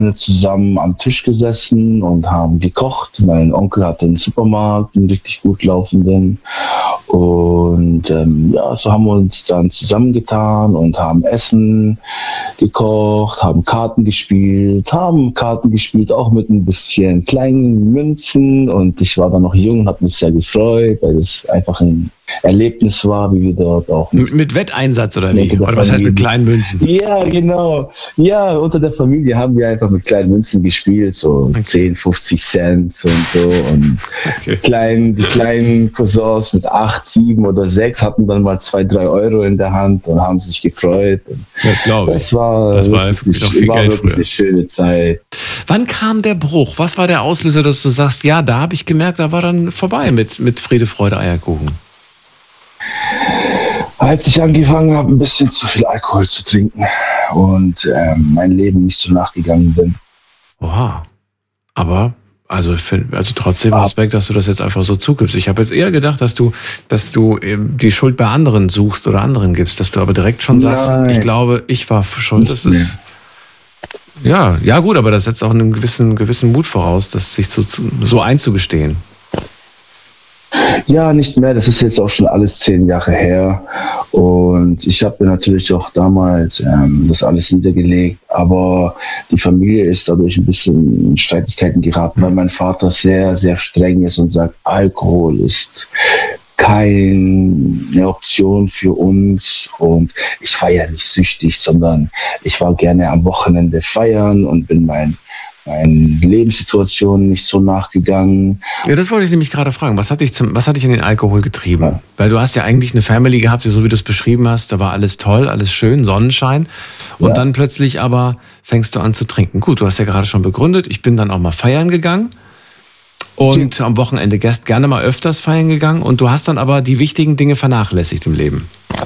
zusammen am Tisch gesessen und haben gekocht. Mein Onkel hatte einen Supermarkt, einen richtig gut laufenden. Und so haben wir uns dann zusammengetan und haben Essen gekocht, haben Karten gespielt auch mit ein bisschen kleinen Münzen. Und ich war dann noch jung und habe mich sehr gefreut, weil es einfach ein Erlebnis war, wie wir dort auch... Mit Wetteinsatz oder wie? Oder was heißt mit kleinen Münzen? Ja, genau. Ja, unter der Familie haben wir einfach mit kleinen Münzen gespielt, so 10, 50 Cent und so. Und die kleinen Cousins mit 8, 7 oder 6 hatten dann mal 2, 3 Euro in der Hand und haben sich gefreut. Das glaube ich. Das war wirklich noch viel Geld früher. Eine schöne Zeit. Wann kam der Bruch? Was war der Auslöser, dass du sagst, ja, da habe ich gemerkt, da war dann vorbei mit Friede, Freude, Eierkuchen? Als ich angefangen habe, ein bisschen zu viel Alkohol zu trinken und mein Leben nicht so nachgegangen bin. Oha. Aber, also trotzdem Respekt, dass du das jetzt einfach so zugibst. Ich habe jetzt eher gedacht, dass du die Schuld bei anderen suchst oder anderen gibst, dass du aber direkt schon sagst, Nein. Ich glaube, ich war schuld. Das ist ja gut, aber das setzt auch einen gewissen Mut voraus, das sich so einzugestehen. Ja, nicht mehr. Das ist jetzt auch schon alles 10 Jahre her. Und ich habe natürlich auch damals das alles niedergelegt. Aber die Familie ist dadurch ein bisschen in Streitigkeiten geraten, weil mein Vater sehr, sehr streng ist und sagt, Alkohol ist keine Option für uns. Und ich war ja nicht süchtig, sondern ich war gerne am Wochenende feiern und bin meinen Lebenssituationen nicht so nachgegangen. Ja, das wollte ich nämlich gerade fragen. Was hat dich in den Alkohol getrieben? Ja. Weil du hast ja eigentlich eine Family gehabt, so wie du es beschrieben hast, da war alles toll, alles schön, Sonnenschein. Und dann plötzlich aber fängst du an zu trinken. Gut, du hast ja gerade schon begründet, ich bin dann auch mal feiern gegangen und am Wochenende gerne mal öfters feiern gegangen und du hast dann aber die wichtigen Dinge vernachlässigt im Leben.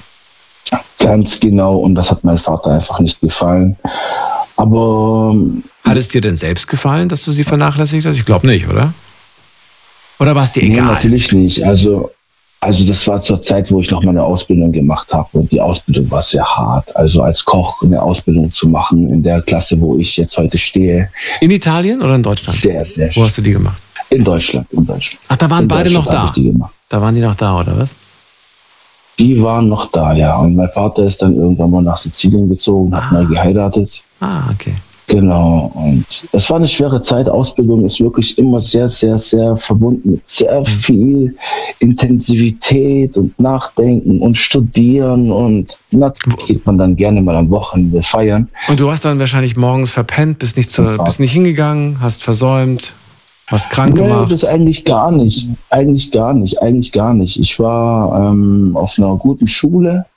Ganz genau, und das hat meinem Vater einfach nicht gefallen. Aber... Hat es dir denn selbst gefallen, dass du sie vernachlässigt hast? Ich glaube nicht, oder? Oder war es dir egal? Nee, natürlich nicht. Also das war zur Zeit, wo ich noch meine Ausbildung gemacht habe. Und die Ausbildung war sehr hart. Also als Koch eine Ausbildung zu machen in der Klasse, wo ich jetzt heute stehe. In Italien oder in Deutschland? Sehr, sehr schön. Wo hast du die gemacht? In Deutschland. Ach, da waren beide noch da? Da waren die noch da, oder was? Die waren noch da, ja. Und mein Vater ist dann irgendwann mal nach Sizilien gezogen, hat neu geheiratet. Ah, okay. Genau, und es war eine schwere Zeit. Ausbildung ist wirklich immer sehr, sehr, sehr verbunden mit sehr viel Intensivität und Nachdenken und Studieren und natürlich geht man dann gerne mal am Wochenende feiern. Und du hast dann wahrscheinlich morgens verpennt, bist nicht hingegangen, hast versäumt, hast krank gemacht? Das eigentlich gar nicht. Eigentlich gar nicht. Ich war auf einer guten Schule.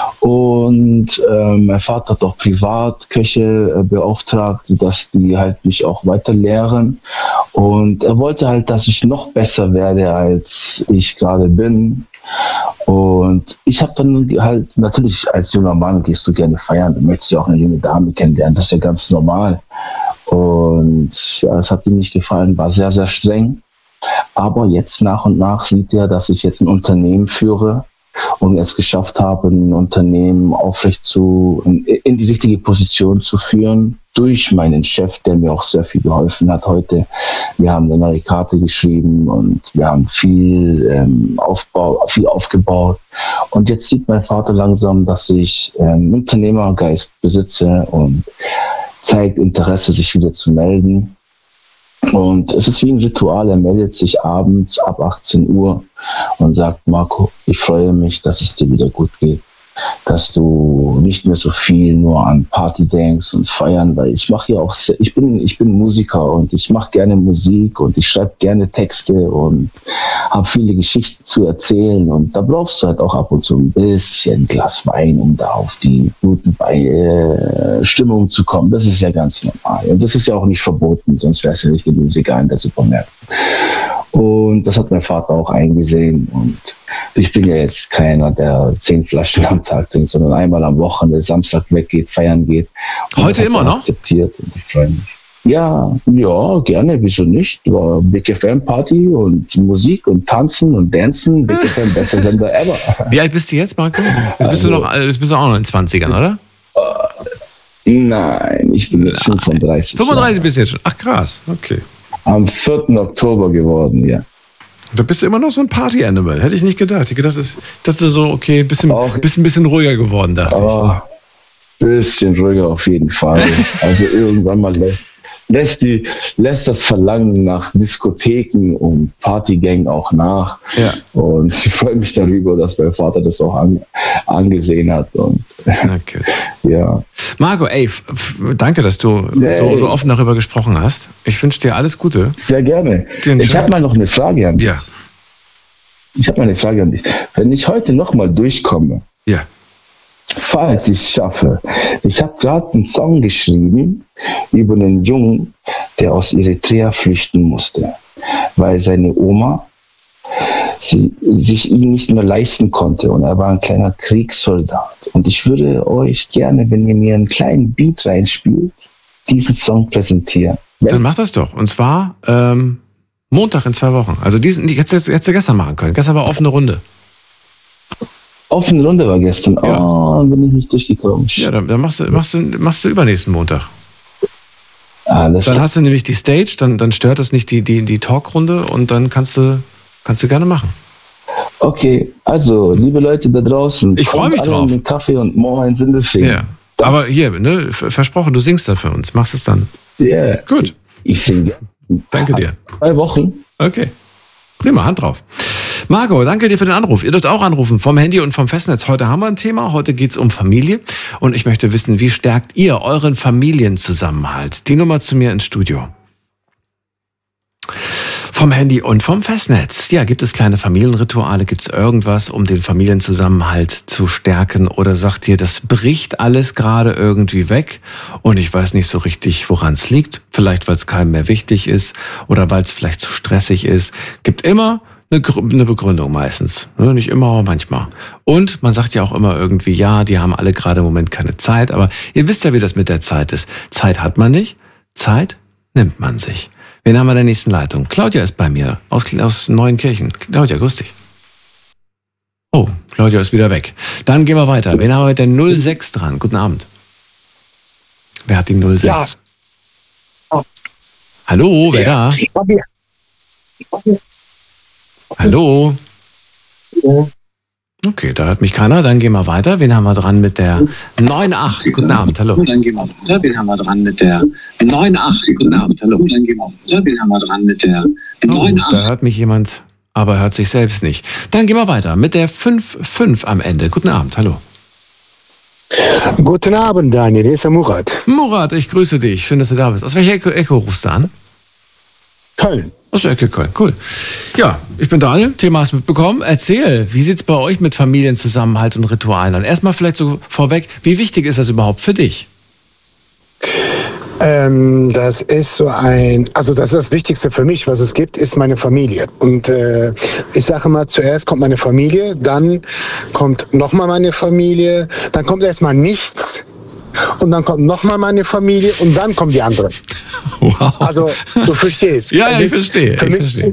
Und mein Vater hat auch privat Köche beauftragt, dass die halt mich auch weiter lehren. Und er wollte halt, dass ich noch besser werde, als ich gerade bin. Und ich habe dann halt, natürlich als junger Mann gehst du gerne feiern, du möchtest ja auch eine junge Dame kennenlernen, das ist ja ganz normal. Und ja, es hat ihm nicht gefallen, war sehr, sehr streng. Aber jetzt nach und nach sieht er, dass ich jetzt ein Unternehmen führe und es geschafft habe, ein Unternehmen in die richtige Position zu führen durch meinen Chef, der mir auch sehr viel geholfen hat heute. Wir haben eine neue Karte geschrieben und wir haben viel aufgebaut. Und jetzt sieht mein Vater langsam, dass ich Unternehmergeist besitze und zeigt Interesse, sich wieder zu melden. Und es ist wie ein Ritual, er meldet sich abends ab 18 Uhr und sagt, Marco, ich freue mich, dass es dir wieder gut geht, dass du nicht mehr so viel nur an Party denkst und feiern, weil ich mache ja auch, ich bin Musiker und ich mache gerne Musik und ich schreibe gerne Texte und habe viele Geschichten zu erzählen und da brauchst du halt auch ab und zu ein bisschen Glas Wein, um da auf die gute Stimmung zu kommen. Das ist ja ganz normal und das ist ja auch nicht verboten, sonst wäre es ja nicht genug legal in der Supermärkte. Und das hat mein Vater auch eingesehen. Und ich bin ja jetzt keiner, der 10 Flaschen am Tag trinkt, sondern einmal am Wochenende, Samstag weggeht, feiern geht. Und heute immer noch? Akzeptiert und ich freue mich. Ja, gerne, wieso nicht? War Big FM Party und Musik und Tanzen und Dancen. Big FM, bester Sender ever. Wie alt bist du jetzt, Marco? Jetzt bist du auch noch in den 20ern, oder? Nein, ich bin jetzt 35. 35 bist du jetzt schon. Ach krass, okay. Am 4. Oktober geworden, ja. Da bist du immer noch so ein Party-Animal. Hätte ich nicht gedacht. Ich dachte so, okay, ein bisschen ruhiger geworden, dachte ich. Bisschen ruhiger auf jeden Fall. Also irgendwann mal lässt das Verlangen nach Diskotheken und Partygang auch nach. Ja. Und ich freue mich darüber, dass mein Vater das auch angesehen hat. Und, okay. Ja. Marco, ey, danke, dass du so offen darüber gesprochen hast. Ich wünsche dir alles Gute. Sehr gerne. Ich habe mal noch eine Frage an dich. Ja. Ich habe mal eine Frage an dich. Wenn ich heute nochmal durchkomme, ja. Falls ich es schaffe. Ich habe gerade einen Song geschrieben über einen Jungen, der aus Eritrea flüchten musste, weil seine Oma sich ihn nicht mehr leisten konnte und er war ein kleiner Kriegssoldat. Und ich würde euch gerne, wenn ihr mir einen kleinen Beat reinspielt, diesen Song präsentieren. Dann mach das doch. Und zwar Montag in 2 Wochen. Also hättest du gestern machen können. Gestern war offene Runde. Offene Runde war gestern. Ja. Oh, bin ich nicht durchgekommen. Ja, dann machst du übernächsten Montag. Dann hast du nämlich die Stage, dann stört es nicht die Talkrunde und dann kannst du gerne machen. Okay, also liebe Leute da draußen, ich freue mich drauf. Mit Kaffee und Moor in Sindelfingen. Ja. Aber hier, ne, versprochen, du singst da für uns. Machst es dann. Ja. Yeah. Gut. Ich singe. Danke dir. 2 Wochen. Okay. Prima, Hand drauf. Marco, danke dir für den Anruf. Ihr dürft auch anrufen vom Handy und vom Festnetz. Heute haben wir ein Thema. Heute geht es um Familie. Und ich möchte wissen, wie stärkt ihr euren Familienzusammenhalt? Die Nummer zu mir ins Studio. Vom Handy und vom Festnetz. Ja, gibt es kleine Familienrituale? Gibt es irgendwas, um den Familienzusammenhalt zu stärken? Oder sagt ihr, das bricht alles gerade irgendwie weg und ich weiß nicht so richtig, woran es liegt? Vielleicht, weil es keinem mehr wichtig ist oder weil es vielleicht zu stressig ist. Gibt immer eine Begründung meistens. Nicht immer, aber manchmal. Und man sagt ja auch immer irgendwie, ja, die haben alle gerade im Moment keine Zeit. Aber ihr wisst ja, wie das mit der Zeit ist. Zeit hat man nicht, Zeit nimmt man sich. Wen haben wir in der nächsten Leitung? Claudia ist bei mir aus Neuenkirchen. Claudia, grüß dich. Oh, Claudia ist wieder weg. Dann gehen wir weiter. Wen haben wir mit der 06 dran? Guten Abend. Wer hat die 06? Ja. Oh. Hallo, wer da? Hallo? Okay, da hört mich keiner. Dann gehen wir weiter. Wen haben wir dran mit der 98? Guten Abend, hallo. Dann gehen wir weiter. Wen haben wir dran mit der 98? Guten Abend, hallo. Dann gehen wir weiter. Wen haben wir dran mit der 98? Da hört mich jemand, aber hört sich selbst nicht. Dann gehen wir weiter mit der 55 am Ende. Guten Abend, hallo. Guten Abend, Daniel. Hier ist der Murat. Murat, ich grüße dich. Schön, dass du da bist. Aus welcher Ecke rufst du an? Köln. Aus der Ecke Köln, cool. Ja, ich bin Daniel, Thema hast mitbekommen. Erzähl, wie sieht's bei euch mit Familienzusammenhalt und Ritualen an? Erstmal vielleicht so vorweg, wie wichtig ist das überhaupt für dich? Das ist das ist das Wichtigste für mich, was es gibt, ist meine Familie. Und ich sage mal, zuerst kommt meine Familie, dann kommt nochmal meine Familie, dann kommt erstmal nichts. Und dann kommt nochmal meine Familie und dann kommen die anderen. Wow. Also, du verstehst. Ja, ich verstehe. Für mich,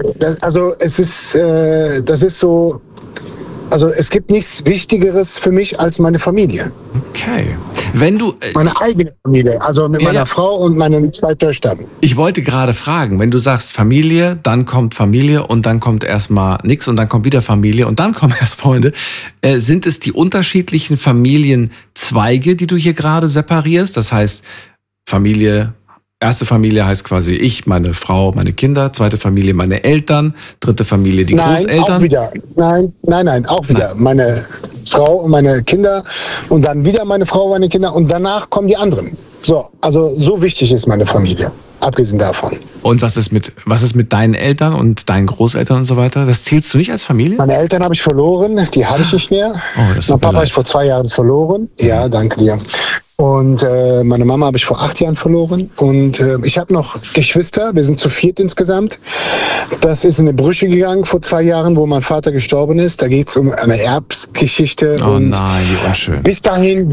das ist so, also es gibt nichts Wichtigeres für mich als meine Familie. Okay. Wenn du... meine eigene Familie, also mit meiner Frau und meinen 2 Töchtern. Ich wollte gerade fragen, wenn du sagst Familie, dann kommt Familie und dann kommt erstmal nichts und dann kommt wieder Familie und dann kommen erst Freunde. Sind es die unterschiedlichen Familienzweige, die du hier gerade separierst? Das heißt, erste Familie heißt quasi ich, meine Frau, meine Kinder, zweite Familie meine Eltern, dritte Familie die Großeltern. Auch wieder. Nein, auch wieder. Nein. Meine Frau und meine Kinder und dann wieder meine Frau und meine Kinder und danach kommen die anderen. So, also so wichtig ist meine Familie, abgesehen davon. Und was ist mit deinen Eltern und deinen Großeltern und so weiter? Das zählst du nicht als Familie? Meine Eltern habe ich verloren, die habe ich nicht mehr. Oh, das mein Papa habe ich vor 2 Jahren verloren. Ja, danke dir. Und meine Mama habe ich vor 8 Jahren verloren. Und ich habe noch Geschwister, wir sind zu 4 insgesamt. Das ist in eine Brüche gegangen vor 2 Jahren, wo mein Vater gestorben ist. Da geht es um eine Erbsgeschichte. Oh und nein, wie unschön. Bis dahin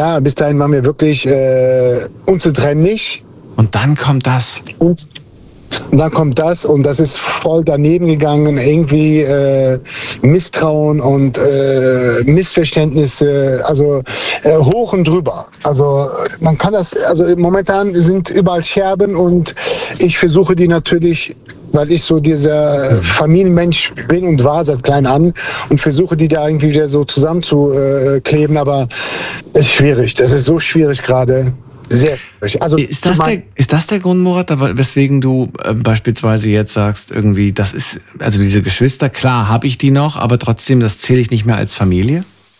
waren wir wirklich unzertrennlich. Und dann kommt das. Und dann kommt das und das ist voll daneben gegangen, irgendwie Misstrauen und Missverständnisse, also hoch und drüber. Also man kann das, also momentan sind überall Scherben und ich versuche die natürlich, weil ich so dieser Familienmensch bin und war seit klein an und versuche die da irgendwie wieder so zusammenzukleben, aber es ist schwierig, das ist so schwierig gerade. Sehr schwierig. Also ist das der Grund, Murat, weswegen du beispielsweise jetzt sagst, irgendwie, das ist, also diese Geschwister, klar habe ich die noch, aber trotzdem, das zähle ich nicht mehr als Familie?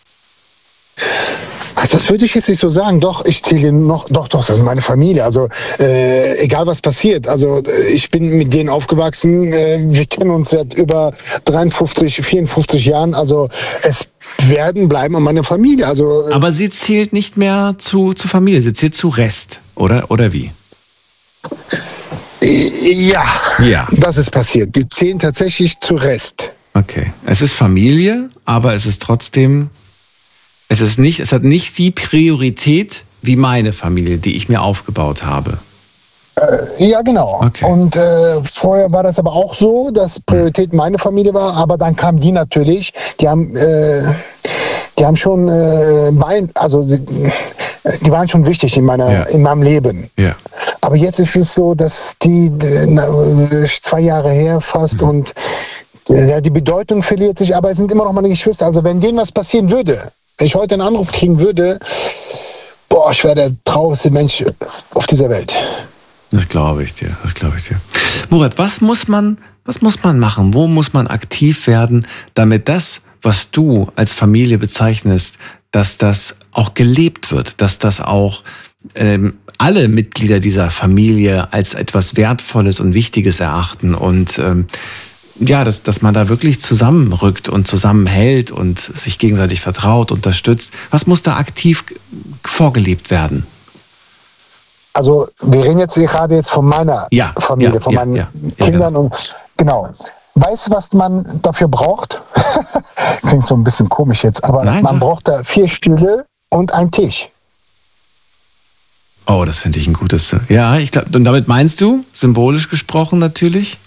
Also das würde ich jetzt nicht so sagen. Doch, ich zähle noch, doch, das ist meine Familie. Also egal was passiert. Also ich bin mit denen aufgewachsen. Wir kennen uns seit über 53, 54 Jahren. Also es bleiben meine Familie. Also aber sie zählt nicht mehr zu Familie. Sie zählt zu Rest, oder wie? Ja, das ist passiert. Die zählen tatsächlich zu Rest. Okay, es ist Familie, aber es ist trotzdem. Es hat nicht die Priorität wie meine Familie, die ich mir aufgebaut habe. Ja, genau. Okay. Und vorher war das aber auch so, dass Priorität meine Familie war, aber dann kamen die natürlich, die haben schon die waren schon wichtig in meinem Leben. Ja. Aber jetzt ist es so, dass die 2 Jahre her fast und die Bedeutung verliert sich, aber es sind immer noch meine Geschwister. Also wenn denen was passieren würde, wenn ich heute einen Anruf kriegen würde, ich wäre der traurigste Mensch auf dieser Welt. Das glaube ich dir. Murat, was muss man machen? Wo muss man aktiv werden, damit das, was du als Familie bezeichnest, dass das auch gelebt wird, dass das auch alle Mitglieder dieser Familie als etwas Wertvolles und Wichtiges erachten und dass man da wirklich zusammenrückt und zusammenhält und sich gegenseitig vertraut, unterstützt. Was muss da aktiv vorgelebt werden? Also wir reden jetzt gerade von meiner Familie, von meinen Kindern. Genau. Und genau. Weißt du, was man dafür braucht? Klingt so ein bisschen komisch jetzt, aber man braucht da 4 Stühle und einen Tisch. Oh, das finde ich ein gutes. Ja, ich glaube, und damit meinst du, symbolisch gesprochen natürlich?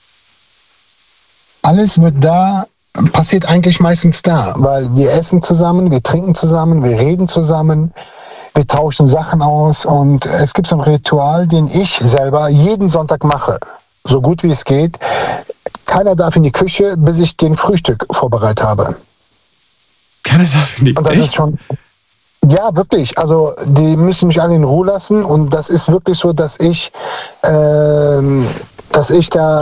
Alles passiert eigentlich meistens da, weil wir essen zusammen, wir trinken zusammen, wir reden zusammen, wir tauschen Sachen aus und es gibt so ein Ritual, den ich selber jeden Sonntag mache, so gut wie es geht. Keiner darf in die Küche, bis ich den Frühstück vorbereitet habe. Keiner darf in die Küche? Und das ist schon, ja, wirklich. Also die müssen mich alle in Ruhe lassen und das ist wirklich so, dass ich das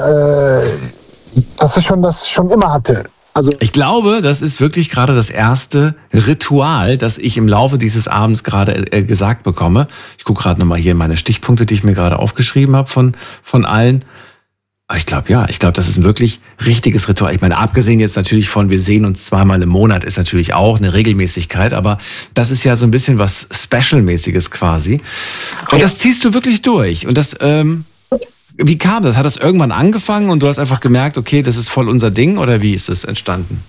schon immer hatte. Also ich glaube, das ist wirklich gerade das erste Ritual, das ich im Laufe dieses Abends gerade gesagt bekomme. Ich gucke gerade nochmal hier in meine Stichpunkte, die ich mir gerade aufgeschrieben habe von allen. Aber ich glaube, das ist ein wirklich richtiges Ritual. Ich meine, abgesehen jetzt natürlich von, wir sehen uns 2-mal im Monat, ist natürlich auch eine Regelmäßigkeit, aber das ist ja so ein bisschen was Special-mäßiges quasi. Und das ziehst du wirklich durch. Und das, wie kam das? Hat das irgendwann angefangen und du hast einfach gemerkt, okay, das ist voll unser Ding, oder wie ist das entstanden?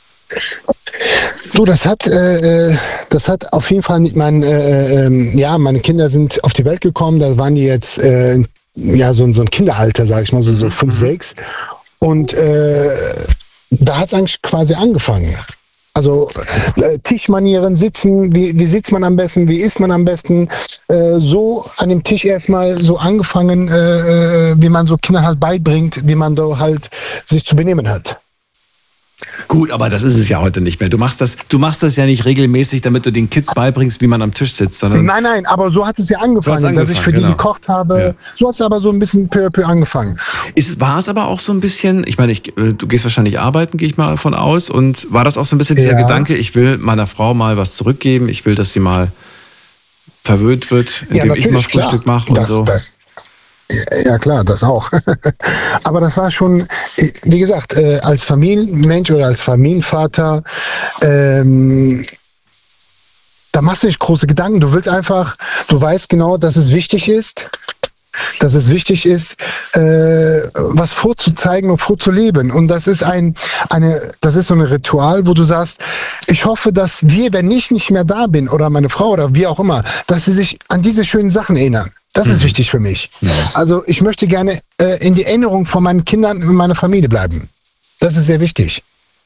Du, das hat auf jeden Fall mit meine Kinder sind auf die Welt gekommen, da waren die jetzt so ein Kinderalter, sage ich mal, so 5, 6. Und da hat es eigentlich quasi angefangen. Also Tischmanieren, Sitzen, wie sitzt man am besten, wie isst man am besten, so an dem Tisch erstmal so angefangen, wie man so Kindern halt beibringt, wie man da halt sich zu benehmen hat. Gut, aber das ist es ja heute nicht mehr. Du machst das ja nicht regelmäßig, damit du den Kids beibringst, wie man am Tisch sitzt, sondern... Nein, aber so hat es ja angefangen, dass ich für die gekocht habe. Ja. So hat es aber so ein bisschen peu à peu angefangen. War es aber auch so ein bisschen, ich meine, du gehst wahrscheinlich arbeiten, gehe ich mal davon aus, und war das auch so ein bisschen dieser Gedanke, ich will meiner Frau mal was zurückgeben, ich will, dass sie mal verwöhnt wird, indem ich mal Frühstück mache und so? Ja klar, das auch. Aber das war schon, wie gesagt, als Familienmensch oder als Familienvater, da machst du nicht große Gedanken. Du weißt genau, dass es wichtig ist, was vorzuzeigen und vorzuleben. Und das ist so ein Ritual, wo du sagst, ich hoffe, dass wir, wenn ich nicht mehr da bin, oder meine Frau oder wie auch immer, dass sie sich an diese schönen Sachen erinnern. Das ist wichtig für mich. Ja. Also ich möchte gerne in die Erinnerung von meinen Kindern und meiner Familie bleiben. Das ist sehr wichtig.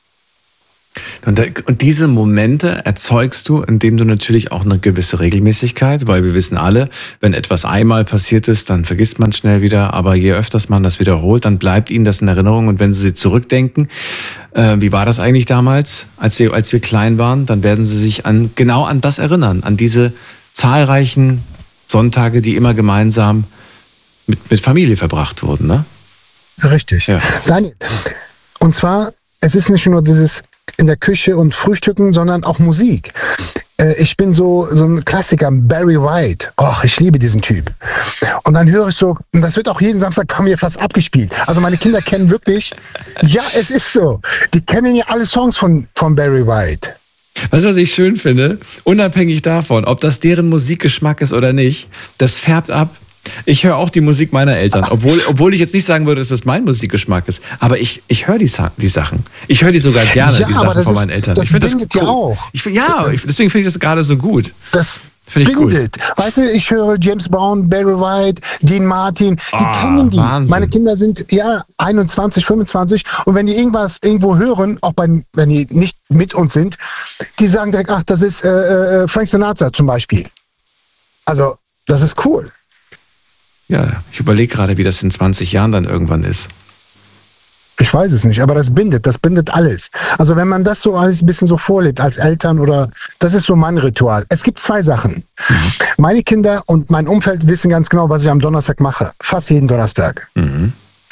Und diese Momente erzeugst du, indem du natürlich auch eine gewisse Regelmäßigkeit, weil wir wissen alle, wenn etwas einmal passiert ist, dann vergisst man es schnell wieder, aber je öfters man das wiederholt, dann bleibt ihnen das in Erinnerung und wenn sie zurückdenken, wie war das eigentlich damals, als wir klein waren, dann werden sie sich genau an das erinnern, an diese zahlreichen Sonntage, die immer gemeinsam mit Familie verbracht wurden, ne? Richtig. Ja. Daniel, und zwar, es ist nicht nur dieses in der Küche und Frühstücken, sondern auch Musik. Ich bin so ein Klassiker, Barry White. Och, ich liebe diesen Typ. Und dann höre ich so, und das wird auch jeden Samstag bei mir fast abgespielt. Also meine Kinder kennen wirklich, ja, es ist so. Die kennen ja alle Songs von Barry White. Weißt du, was ich schön finde? Unabhängig davon, ob das deren Musikgeschmack ist oder nicht, das färbt ab. Ich höre auch die Musik meiner Eltern, obwohl ich jetzt nicht sagen würde, dass das mein Musikgeschmack ist. Aber ich höre die Sachen. Ich höre die sogar gerne, die Sachen von meinen Eltern. Das bindet ja auch. Deswegen finde ich das gerade so gut. Das finde ich bindet. Gut. Weißt du, ich höre James Brown, Barry White, Dean Martin, die kennen die. Wahnsinn. Meine Kinder sind 21, 25 und wenn die irgendwo hören, auch wenn die nicht mit uns sind, die sagen direkt, ach, das ist Frank Sinatra zum Beispiel. Also, das ist cool. Ja, ich überlege gerade, wie das in 20 Jahren dann irgendwann ist. Ich weiß es nicht, aber das bindet alles. Also wenn man das so alles ein bisschen so vorlebt als Eltern oder, das ist so mein Ritual. Es gibt 2 Sachen. Meine Kinder und mein Umfeld wissen ganz genau, was ich am Donnerstag mache. Fast jeden Donnerstag. Mhm.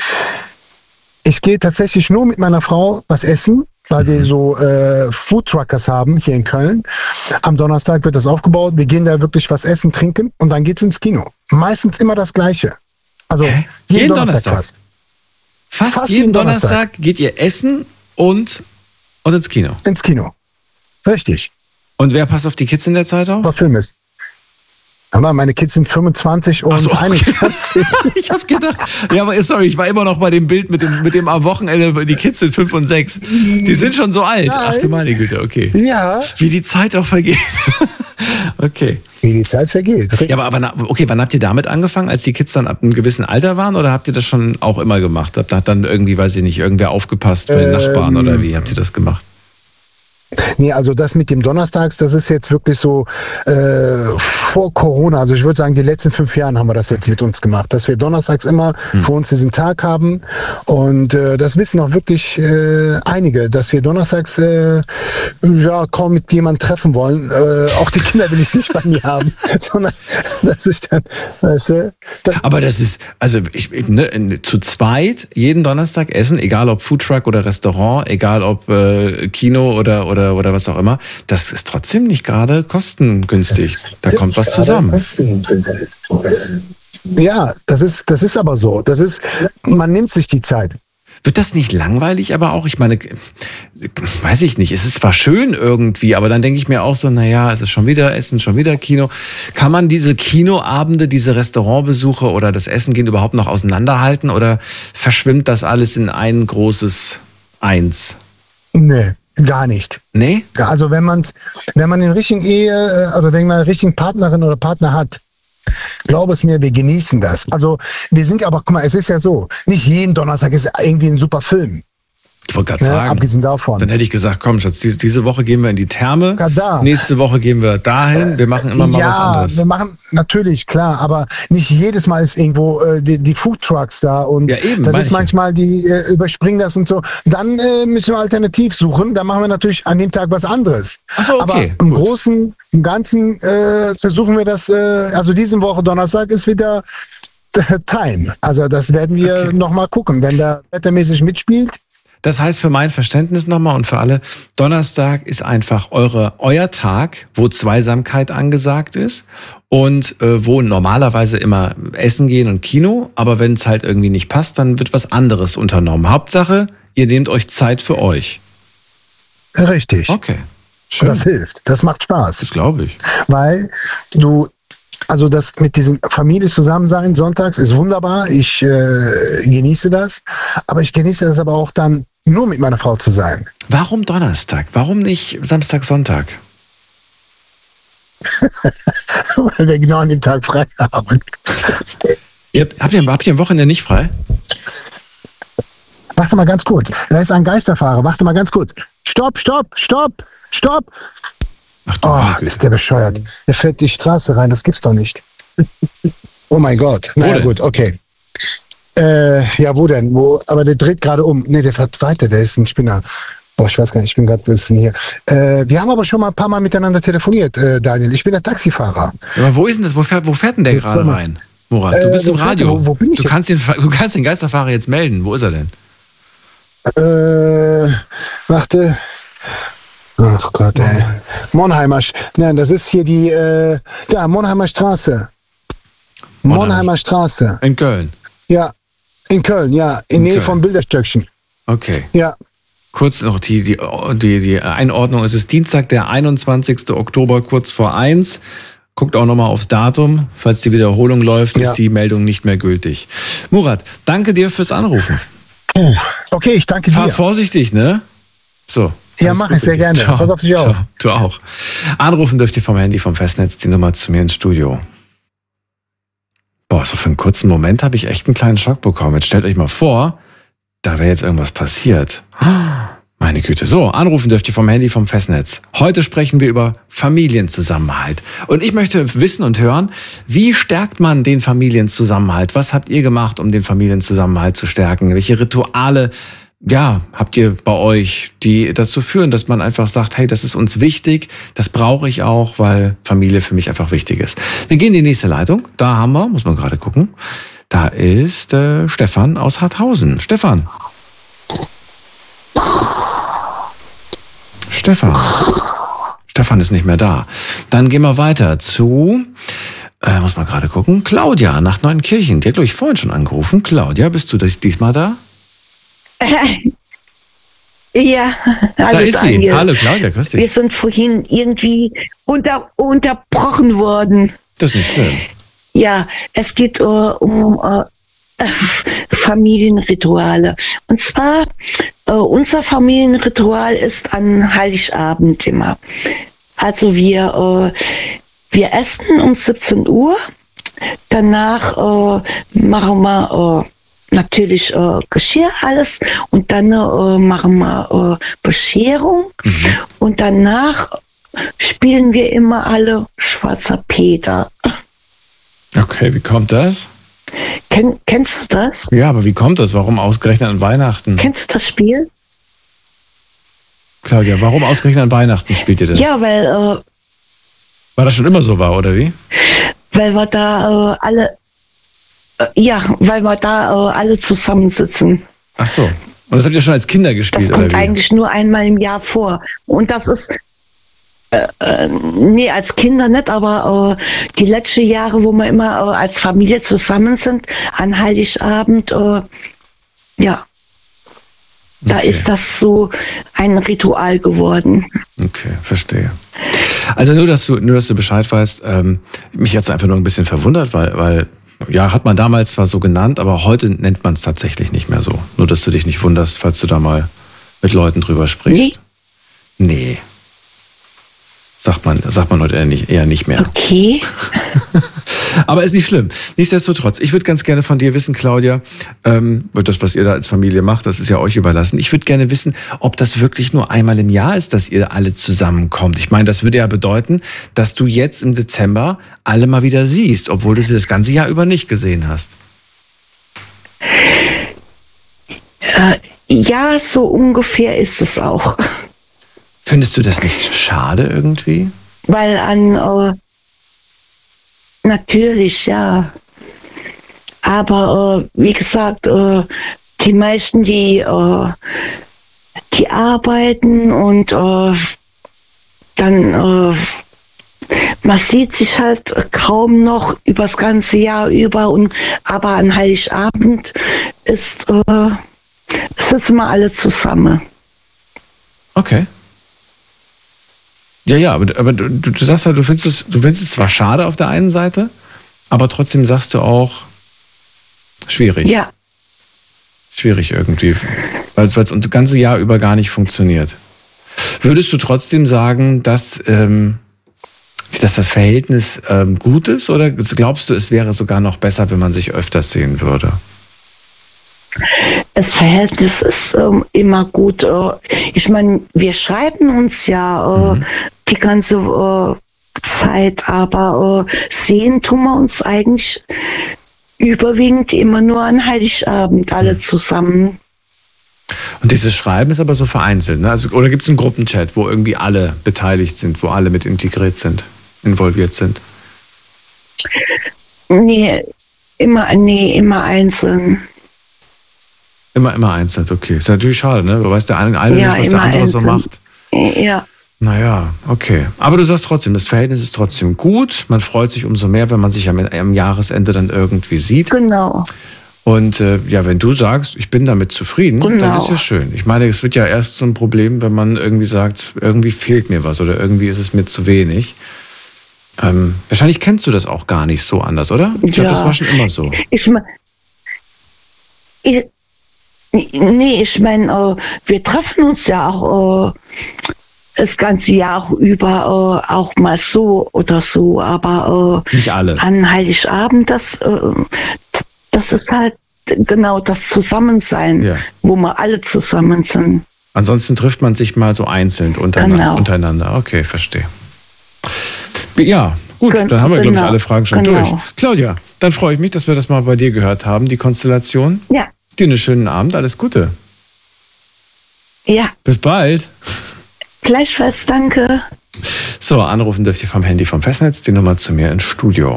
Ich gehe tatsächlich nur mit meiner Frau was essen, weil wir so Foodtruckers haben hier in Köln. Am Donnerstag wird das aufgebaut. Wir gehen da wirklich was essen, trinken und dann geht's ins Kino. Meistens immer das Gleiche. Also jeden Donnerstag fast. Fast jeden Donnerstag geht ihr essen und ins Kino? Ins Kino. Richtig. Und wer passt auf die Kids in der Zeit auf? Was Film ist. Aber meine Kids sind 25 und 21. Ich habe gedacht, ja, aber sorry, ich war immer noch bei dem Bild mit dem am Wochenende, die Kids sind 5 und 6. Die sind schon so alt. Nein. Ach du meine Güte, okay. Ja. Wie die Zeit auch vergeht. Okay. Wie die Zeit vergeht. Ja, aber wann habt ihr damit angefangen, als die Kids dann ab einem gewissen Alter waren? Oder habt ihr das schon auch immer gemacht? Hat dann irgendwie, weiß ich nicht, irgendwer aufgepasst für den Nachbarn oder wie habt ihr das gemacht? Nee, also das mit dem Donnerstags, das ist jetzt wirklich so vor Corona. Also ich würde sagen, die letzten 5 Jahre haben wir das jetzt mit uns gemacht, dass wir donnerstags immer für uns diesen Tag haben. Und das wissen auch wirklich einige, dass wir donnerstags kaum mit jemandem treffen wollen. Auch die Kinder will ich nicht bei mir haben, sondern dass ich dann, weißt du, aber das ist, also zu zweit jeden Donnerstag essen, egal ob Foodtruck oder Restaurant, egal ob Kino oder was auch immer, das ist trotzdem nicht gerade kostengünstig. Da kommt was zusammen. Ja, das ist aber so. Man nimmt sich die Zeit. Wird das nicht langweilig, aber auch, ich meine, weiß ich nicht, es ist zwar schön irgendwie, aber dann denke ich mir auch so, naja, es ist schon wieder Essen, schon wieder Kino. Kann man diese Kinoabende, diese Restaurantbesuche oder das Essen gehen überhaupt noch auseinanderhalten oder verschwimmt das alles in ein großes Eins? Nee. Gar nicht. Nee? Ja, also wenn man den richtigen oder wenn man eine richtige Partnerin oder Partner hat, glaube es mir, wir genießen das. Also wir sind aber, guck mal, es ist ja so, nicht jeden Donnerstag ist irgendwie ein super Film. Ich wollte gerade sagen, abgesehen davon. Dann hätte ich gesagt, komm Schatz, diese Woche gehen wir in die Therme, nächste Woche gehen wir dahin, wir machen immer mal was anderes. Ja, wir machen, natürlich, klar, aber nicht jedes Mal ist irgendwo die Foodtrucks da und ja, eben, das ist manchmal, die überspringen das und so. Dann müssen wir alternativ suchen, dann machen wir natürlich an dem Tag was anderes. Ach so, okay, aber im Großen, im Ganzen versuchen wir das, also diese Woche Donnerstag ist wieder Time. Also das werden wir nochmal gucken, wenn der wettermäßig mitspielt. Das heißt für mein Verständnis nochmal und für alle, Donnerstag ist einfach euer Tag, wo Zweisamkeit angesagt ist und wo normalerweise immer Essen gehen und Kino, aber wenn es halt irgendwie nicht passt, dann wird was anderes unternommen. Hauptsache, ihr nehmt euch Zeit für euch. Richtig. Okay, schön. Das hilft, das macht Spaß. Das glaube ich. Weil also das mit diesem Familie zusammensein sonntags ist wunderbar. Ich genieße das. Aber ich genieße das aber auch dann nur mit meiner Frau zu sein. Warum Donnerstag? Warum nicht Samstag, Sonntag? Weil wir genau an dem Tag frei haben. Habt ihr am Wochenende nicht frei? Warte mal ganz kurz. Da ist ein Geisterfahrer. Warte mal ganz kurz. Stopp. Ach du Oh, Güte. ist der bescheuert. Der fährt die Straße rein. Das gibt's doch nicht. Oh mein Gott. Naja, denn? gut, okay. Ja, wo denn? Aber der dreht gerade um. Nee, der fährt weiter. Der ist ein Spinner. Boah, ich weiß gar nicht. Ich bin gerade ein bisschen hier. Wir haben aber schon mal ein paar Mal miteinander telefoniert, Daniel. Ich bin der Taxifahrer. Aber wo ist denn das? Wo fährt denn der Jetzt gerade sag mal. rein? Murat, du bist im wo fährt Radio. der? Wo bin ich du kannst den Geisterfahrer jetzt melden. Wo ist er denn? Warte. Ach Gott, ey. Nein, das ist hier die, Monheimer Straße. Monheimer Straße. In Köln. Ja, in Köln, ja. In Nähe vom Bilderstöckchen. Okay. Ja. Kurz noch die Einordnung. Es ist Dienstag, der 21. Oktober, kurz vor 1. Guckt auch nochmal aufs Datum. Falls die Wiederholung läuft, ist die Meldung nicht mehr gültig. Murat, danke dir fürs Anrufen. Okay, ich danke Fahr dir. vorsichtig, ne? So. Ja, alles mach Gute ich sehr dir. gerne. Ciao. Pass auf dich auf. Ciao. Du auch. Anrufen dürft ihr vom Handy, vom Festnetz, die Nummer zu mir ins Studio. Boah, so für einen kurzen Moment habe ich echt einen kleinen Schock bekommen. Jetzt stellt euch mal vor, da wäre jetzt irgendwas passiert. Meine Güte. So, anrufen dürft ihr vom Handy, vom Festnetz. Heute sprechen wir über Familienzusammenhalt. Und ich möchte wissen und hören, wie stärkt man den Familienzusammenhalt? Was habt ihr gemacht, um den Familienzusammenhalt zu stärken? Welche Rituale, habt ihr bei euch, die dazu führen, dass man einfach sagt, hey, das ist uns wichtig, das brauche ich auch, weil Familie für mich einfach wichtig ist. Wir gehen in die nächste Leitung. Da haben wir, muss man gerade gucken, da ist Stefan aus Harthausen. Stefan ist nicht mehr da. Dann gehen wir weiter zu, muss man gerade gucken, Claudia nach Neuenkirchen. Die hat, glaube ich, vorhin schon angerufen. Claudia, bist du diesmal da? Ja, Da hallo ist sie. Daniel. Hallo Claudia, grüß Wir dich. sind vorhin irgendwie unterbrochen worden. Das ist nicht schlimm. Ja, es geht um Familienrituale. Und zwar, unser Familienritual ist an Heiligabend immer. Also wir essen um 17 Uhr. Danach machen wir natürlich Geschirr alles und dann machen wir Bescherung und danach spielen wir immer alle Schwarzer Peter. Okay, wie kommt das? Kennst du das? Ja, aber wie kommt das? Warum ausgerechnet an Weihnachten? Kennst du das Spiel? Claudia, warum ausgerechnet an Weihnachten spielt ihr das? Ja, weil Weil das schon immer so war, oder wie? wir da alle zusammensitzen. Ach so. Und das habt ihr schon als Kinder gespielt, Das oder kommt wie? eigentlich nur einmal im Jahr vor. Und das ist, nee, als Kinder nicht, aber die letzten Jahre, wo wir immer als Familie zusammen sind, an Heiligabend, da Okay. ist das so ein Ritual geworden. Okay, verstehe. Also nur, dass du Bescheid weißt, mich hat's einfach nur ein bisschen verwundert, weil hat man damals zwar so genannt, aber heute nennt man es tatsächlich nicht mehr so. Nur, dass du dich nicht wunderst, falls du da mal mit Leuten drüber sprichst. Nee. Sagt man heute eher nicht mehr. Okay. Aber ist nicht schlimm. Nichtsdestotrotz, ich würde ganz gerne von dir wissen, Claudia, das, was ihr da als Familie macht, das ist ja euch überlassen. Ich würde gerne wissen, ob das wirklich nur einmal im Jahr ist, dass ihr alle zusammenkommt. Ich meine, das würde ja bedeuten, dass du jetzt im Dezember alle mal wieder siehst, obwohl du sie das ganze Jahr über nicht gesehen hast. Ja, so ungefähr ist es auch. Findest du das nicht schade irgendwie? Weil natürlich, ja. Aber wie gesagt, die meisten, die arbeiten und dann man sieht sich halt kaum noch übers ganze Jahr über. Aber an Heiligabend ist es ist immer alle zusammen. Okay. Ja, aber du sagst halt, du findest es zwar schade auf der einen Seite, aber trotzdem sagst du auch, schwierig. Ja. Schwierig irgendwie, weil es das ganze Jahr über gar nicht funktioniert. Würdest du trotzdem sagen, dass dass das Verhältnis gut ist, oder glaubst du, es wäre sogar noch besser, wenn man sich öfters sehen würde? Das Verhältnis ist immer gut. Ich meine, wir schreiben uns ja die ganze Zeit, aber sehen tun wir uns eigentlich überwiegend immer nur an Heiligabend alle zusammen. Und dieses Schreiben ist aber so vereinzelt, ne? Also, oder gibt es einen Gruppenchat, wo irgendwie alle beteiligt sind, wo alle mit involviert sind? Nee, immer einzeln. Immer einzeln, okay. Ist natürlich schade, ne? Du weißt der eine nicht, was der andere so macht. Ja. Naja, okay. Aber du sagst trotzdem, das Verhältnis ist trotzdem gut. Man freut sich umso mehr, wenn man sich am Jahresende dann irgendwie sieht. Genau. Und wenn du sagst, ich bin damit zufrieden, dann ist ja schön. Ich meine, es wird ja erst so ein Problem, wenn man irgendwie sagt, irgendwie fehlt mir was oder irgendwie ist es mir zu wenig. Wahrscheinlich kennst du das auch gar nicht so anders, oder? Ich glaube, das war schon immer so. Ich meine, wir treffen uns ja auch das ganze Jahr über auch mal so oder so, aber nicht alle. An Heiligabend, das ist halt genau das Zusammensein, wo wir alle zusammen sind. Ansonsten trifft man sich mal so einzeln untereinander. Okay, verstehe. Ja, gut, dann haben wir, glaube ich, alle Fragen schon durch. Claudia, dann freue ich mich, dass wir das mal bei dir gehört haben, die Konstellation. Ja. Dir einen schönen Abend, alles Gute. Ja. Bis bald. Gleichfalls, danke. So, anrufen dürft ihr vom Handy vom Festnetz, die Nummer zu mir ins Studio.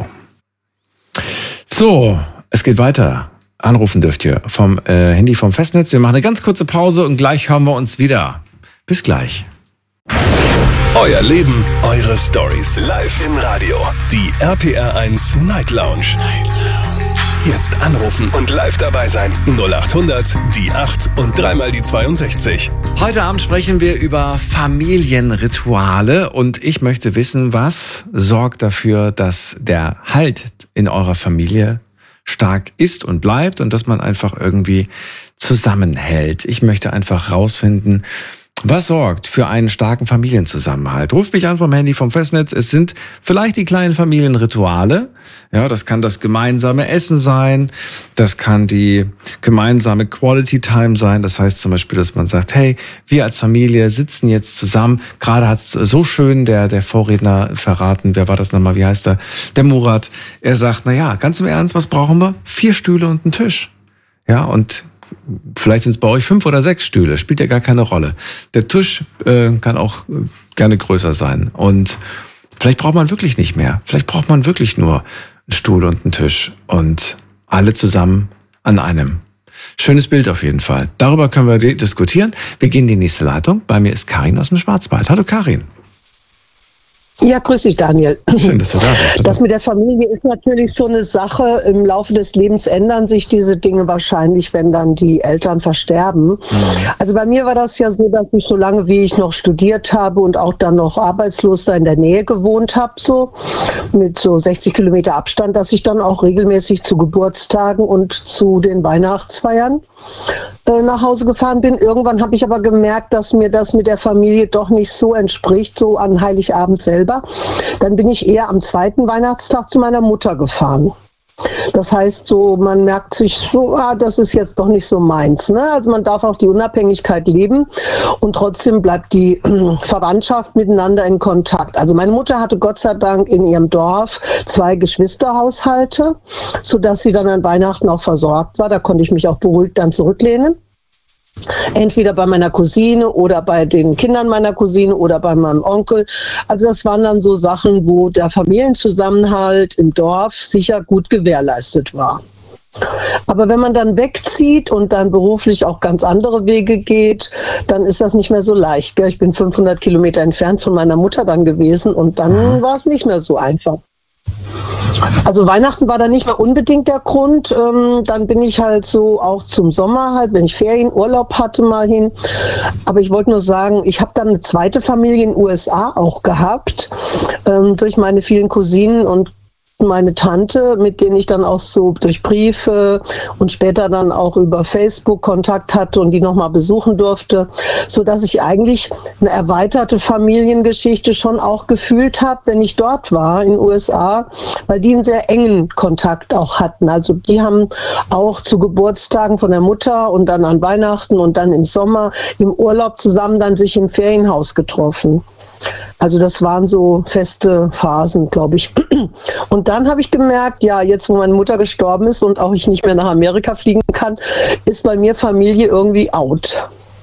So, es geht weiter. Anrufen dürft ihr vom Handy vom Festnetz. Wir machen eine ganz kurze Pause und gleich hören wir uns wieder. Bis gleich. Euer Leben, eure Stories. Live im Radio. Die RPR1 Night Lounge. Jetzt anrufen und live dabei sein. 0800 die 8 und dreimal die 62. Heute Abend sprechen wir über Familienrituale und ich möchte wissen, was sorgt dafür, dass der Halt in eurer Familie stark ist und bleibt und dass man einfach irgendwie zusammenhält. Ich möchte einfach rausfinden, was sorgt für einen starken Familienzusammenhalt? Ruft mich an vom Handy vom Festnetz. Es sind vielleicht die kleinen Familienrituale. Ja, das kann das gemeinsame Essen sein. Das kann die gemeinsame Quality Time sein. Das heißt zum Beispiel, dass man sagt, hey, wir als Familie sitzen jetzt zusammen. Gerade hat es so schön der Vorredner verraten. Wer war das nochmal? Wie heißt er? Der Murat. Er sagt, ganz im Ernst, was brauchen wir? 4 Stühle und einen Tisch. Ja, und vielleicht sind es bei euch 5 oder 6 Stühle, spielt ja gar keine Rolle. Der Tisch kann auch gerne größer sein. Und vielleicht braucht man wirklich nicht mehr. Vielleicht braucht man wirklich nur einen Stuhl und einen Tisch. Und alle zusammen an einem. Schönes Bild auf jeden Fall. Darüber können wir diskutieren. Wir gehen in die nächste Leitung. Bei mir ist Karin aus dem Schwarzwald. Hallo Karin. Ja, grüß dich, Daniel. Schön, dass du da bist. Das mit der Familie ist natürlich so eine Sache. Im Laufe des Lebens ändern sich diese Dinge wahrscheinlich, wenn dann die Eltern versterben. Mhm. Also bei mir war das ja so, dass ich so lange, wie ich noch studiert habe und auch dann noch arbeitslos da in der Nähe gewohnt habe, so mit so 60 Kilometer Abstand, dass ich dann auch regelmäßig zu Geburtstagen und zu den Weihnachtsfeiern nach Hause gefahren bin. Irgendwann habe ich aber gemerkt, dass mir das mit der Familie doch nicht so entspricht, so an Heiligabend selber. Dann bin ich eher am 2. Weihnachtstag zu meiner Mutter gefahren. Das heißt, so man merkt sich so, das ist jetzt doch nicht so meins. Ne? Also man darf auch die Unabhängigkeit leben und trotzdem bleibt die Verwandtschaft miteinander in Kontakt. Also meine Mutter hatte Gott sei Dank in ihrem Dorf 2 Geschwisterhaushalte, sodass sie dann an Weihnachten auch versorgt war. Da konnte ich mich auch beruhigt dann zurücklehnen. Entweder bei meiner Cousine oder bei den Kindern meiner Cousine oder bei meinem Onkel. Also das waren dann so Sachen, wo der Familienzusammenhalt im Dorf sicher gut gewährleistet war. Aber wenn man dann wegzieht und dann beruflich auch ganz andere Wege geht, dann ist das nicht mehr so leicht. Gell? Ich bin 500 Kilometer entfernt von meiner Mutter dann gewesen und dann war es nicht mehr so einfach. Also Weihnachten war da nicht mehr unbedingt der Grund. Dann bin ich halt so auch zum Sommer halt, wenn ich Ferienurlaub hatte, mal hin. Aber ich wollte nur sagen, ich habe dann eine zweite Familie in den USA auch gehabt, durch meine vielen Cousinen und meine Tante, mit denen ich dann auch so durch Briefe und später dann auch über Facebook Kontakt hatte und die nochmal besuchen durfte, so dass ich eigentlich eine erweiterte Familiengeschichte schon auch gefühlt habe, wenn ich dort war in den USA, weil die einen sehr engen Kontakt auch hatten. Also die haben auch zu Geburtstagen von der Mutter und dann an Weihnachten und dann im Sommer im Urlaub zusammen dann sich im Ferienhaus getroffen. Also das waren so feste Phasen, glaube ich. Und dann habe ich gemerkt, ja, jetzt wo meine Mutter gestorben ist und auch ich nicht mehr nach Amerika fliegen kann, ist bei mir Familie irgendwie out.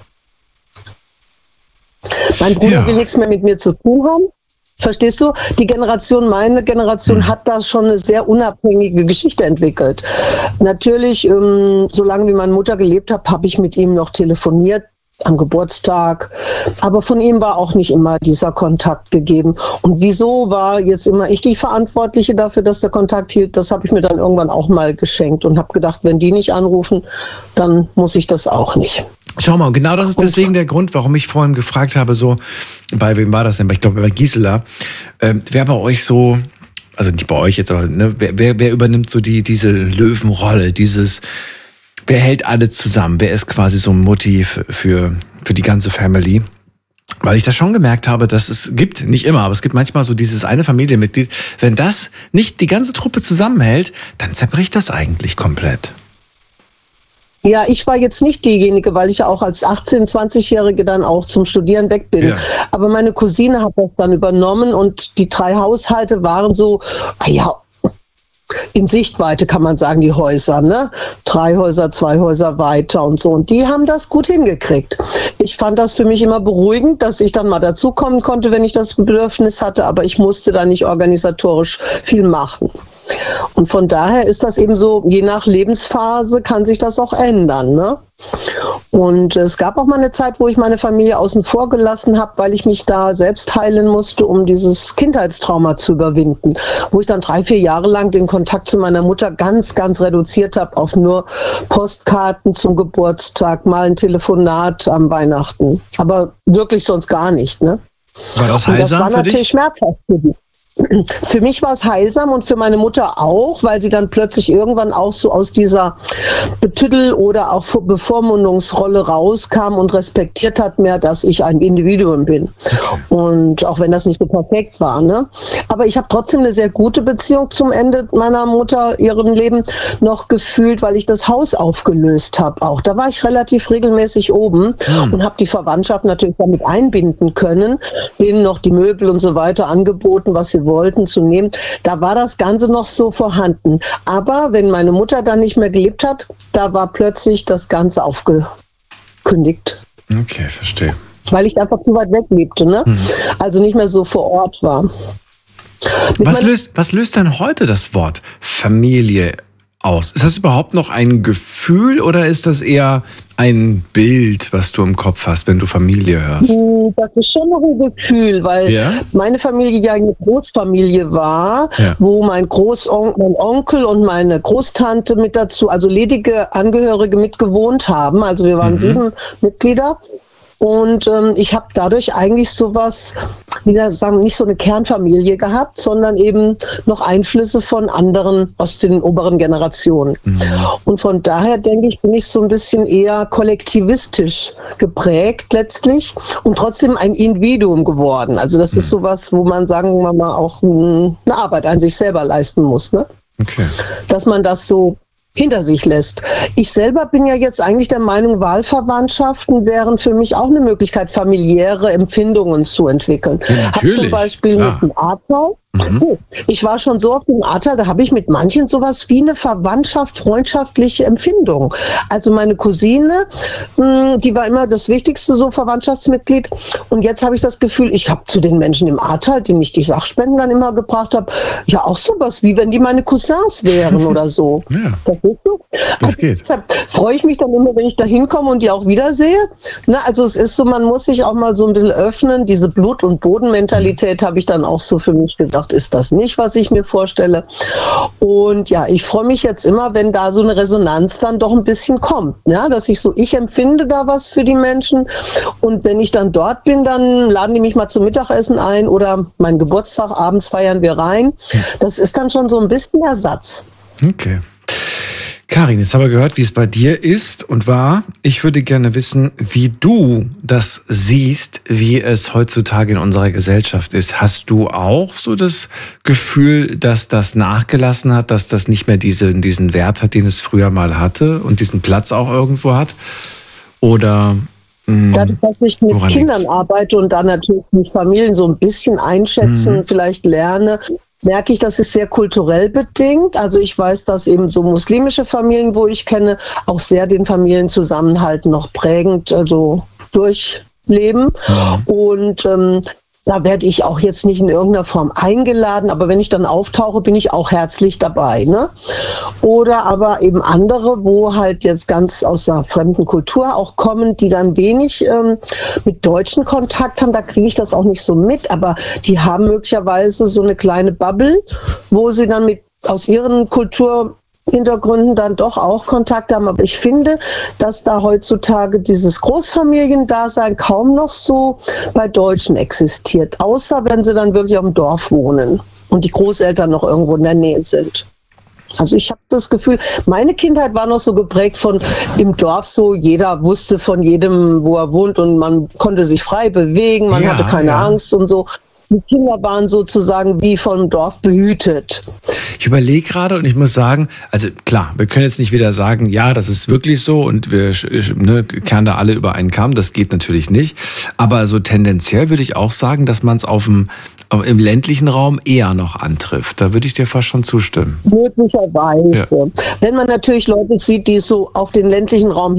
Mein Bruder will nichts mehr mit mir zu tun haben. Verstehst du? Meine Generation hat da schon eine sehr unabhängige Geschichte entwickelt. Natürlich, solange wie meine Mutter gelebt hat, habe ich mit ihm noch telefoniert. Am Geburtstag, aber von ihm war auch nicht immer dieser Kontakt gegeben. Und wieso war jetzt immer ich die Verantwortliche dafür, dass der Kontakt hielt? Das habe ich mir dann irgendwann auch mal geschenkt und habe gedacht, wenn die nicht anrufen, dann muss ich das auch nicht. Schau mal, genau das ist deswegen der Grund, warum ich vorhin gefragt habe, so, bei wem war das denn? Ich glaube, bei Gisela. Wer bei euch so, also nicht bei euch jetzt, aber ne, wer übernimmt so diese Löwenrolle, wer hält alle zusammen? Wer ist quasi so ein Mutti für die ganze Family? Weil ich das schon gemerkt habe, dass es gibt, nicht immer, aber es gibt manchmal so dieses eine Familienmitglied. Wenn das nicht die ganze Truppe zusammenhält, dann zerbricht das eigentlich komplett. Ja, ich war jetzt nicht diejenige, weil ich ja auch als 18-, 20-Jährige dann auch zum Studieren weg bin. Ja. Aber meine Cousine hat das dann übernommen und die 3 Haushalte waren so, in Sichtweite kann man sagen, die Häuser, ne? 3 Häuser, 2 Häuser weiter und so. Und die haben das gut hingekriegt. Ich fand das für mich immer beruhigend, dass ich dann mal dazukommen konnte, wenn ich das Bedürfnis hatte, aber ich musste da nicht organisatorisch viel machen. Und von daher ist das eben so, je nach Lebensphase kann sich das auch ändern, ne? Und es gab auch mal eine Zeit, wo ich meine Familie außen vor gelassen habe, weil ich mich da selbst heilen musste, um dieses Kindheitstrauma zu überwinden. Wo ich dann 3, 4 Jahre lang den Kontakt zu meiner Mutter ganz, ganz reduziert habe auf nur Postkarten zum Geburtstag, mal ein Telefonat am Weihnachten. Aber wirklich sonst gar nicht, ne? War das heilsam? Und das war natürlich schmerzhaft für die. Für mich war es heilsam und für meine Mutter auch, weil sie dann plötzlich irgendwann auch so aus dieser Betüdel- oder auch Bevormundungsrolle rauskam und respektiert hat mehr, dass ich ein Individuum bin. Und auch wenn das nicht so perfekt war, ne? Aber ich habe trotzdem eine sehr gute Beziehung zum Ende meiner Mutter, ihrem Leben noch gefühlt, weil ich das Haus aufgelöst habe auch. Da war ich relativ regelmäßig oben und habe die Verwandtschaft natürlich damit einbinden können, denen noch die Möbel und so weiter angeboten, was sie wollten, zu nehmen. Da war das Ganze noch so vorhanden. Aber wenn meine Mutter dann nicht mehr gelebt hat, da war plötzlich das Ganze aufgekündigt. Okay, verstehe. Weil ich einfach zu weit weg lebte, ne? Also nicht mehr so vor Ort war. Was löst denn heute das Wort Familie aus? Ist das überhaupt noch ein Gefühl oder ist das eher ein Bild, was du im Kopf hast, wenn du Familie hörst? Das ist schon noch ein Gefühl, weil meine Familie ja eine Großfamilie war, wo mein Onkel und meine Großtante mit dazu, also ledige Angehörige mitgewohnt haben. Also wir waren 7 Mitglieder. Und ich habe dadurch eigentlich sowas, wieder sagen, nicht so eine Kernfamilie gehabt, sondern eben noch Einflüsse von anderen aus den oberen Generationen. Und von daher denke ich, bin ich so ein bisschen eher kollektivistisch geprägt letztlich und trotzdem ein Individuum geworden. Also das ist sowas, wo man, sagen wir mal, auch eine Arbeit an sich selber leisten muss, ne? Okay. Dass man das so hinter sich lässt. Ich selber bin ja jetzt eigentlich der Meinung, Wahlverwandtschaften wären für mich auch eine Möglichkeit, familiäre Empfindungen zu entwickeln. Ja, habe zum Beispiel mit dem Ahrtal, ich war schon so auf dem Ahrtal, da habe ich mit manchen sowas wie eine Verwandtschaft, freundschaftliche Empfindung. Also meine Cousine, die war immer das wichtigste so Verwandtschaftsmitglied und jetzt habe ich das Gefühl, ich habe zu den Menschen im Ahrtal, denen ich die Sachspenden dann immer gebracht habe, ja auch sowas, wie wenn die meine Cousins wären oder so. Ja. Das geht. Deshalb freue ich mich dann immer, wenn ich da hinkomme und die auch wiedersehe. Ne, also es ist so, man muss sich auch mal so ein bisschen öffnen. Diese Blut- und Bodenmentalität habe ich dann auch so für mich gesagt. gesagt, ist das nicht, was ich mir vorstelle. Und ja, ich freue mich jetzt immer, wenn da so eine Resonanz dann doch ein bisschen kommt. Ja, dass ich empfinde da was für die Menschen. Und wenn ich dann dort bin, dann laden die mich mal zum Mittagessen ein oder meinen Geburtstag, abends feiern wir rein. Das ist dann schon so ein bisschen Ersatz. Okay. Karin, jetzt haben wir gehört, wie es bei dir ist und war. Ich würde gerne wissen, wie du das siehst, wie es heutzutage in unserer Gesellschaft ist. Hast du auch so das Gefühl, dass das nachgelassen hat, dass das nicht mehr diesen Wert hat, den es früher mal hatte und diesen Platz auch irgendwo hat? Oder dadurch, dass ich mit Kindern arbeite und dann natürlich die Familien so ein bisschen einschätzen, vielleicht lerne, merke ich, das ist sehr kulturell bedingt. Also ich weiß, dass eben so muslimische Familien, wo ich kenne, auch sehr den Familienzusammenhalt noch prägend durchleben. Und da werde ich auch jetzt nicht in irgendeiner Form eingeladen, aber wenn ich dann auftauche, bin ich auch herzlich dabei. Ne? Oder aber eben andere, wo halt jetzt ganz aus einer fremden Kultur auch kommen, die dann wenig mit Deutschen Kontakt haben, da kriege ich das auch nicht so mit, aber die haben möglicherweise so eine kleine Bubble, wo sie dann aus ihren Kulturhintergründen dann doch auch Kontakt haben. Aber ich finde, dass da heutzutage dieses Großfamiliendasein kaum noch so bei Deutschen existiert. Außer wenn sie dann wirklich auf dem Dorf wohnen und die Großeltern noch irgendwo in der Nähe sind. Also ich habe das Gefühl, meine Kindheit war noch so geprägt von im Dorf so, jeder wusste von jedem, wo er wohnt und man konnte sich frei bewegen, man hatte keine Angst und so. Die Kinder waren sozusagen wie vom Dorf behütet. Ich überlege gerade und ich muss sagen, also klar, wir können jetzt nicht wieder sagen, ja, das ist wirklich so und wir kehren da alle über einen Kamm, das geht natürlich nicht. Aber so tendenziell würde ich auch sagen, dass man es im ländlichen Raum eher noch antrifft. Da würde ich dir fast schon zustimmen. Möglicherweise. Ja. Wenn man natürlich Leute sieht, die so auf den ländlichen Raum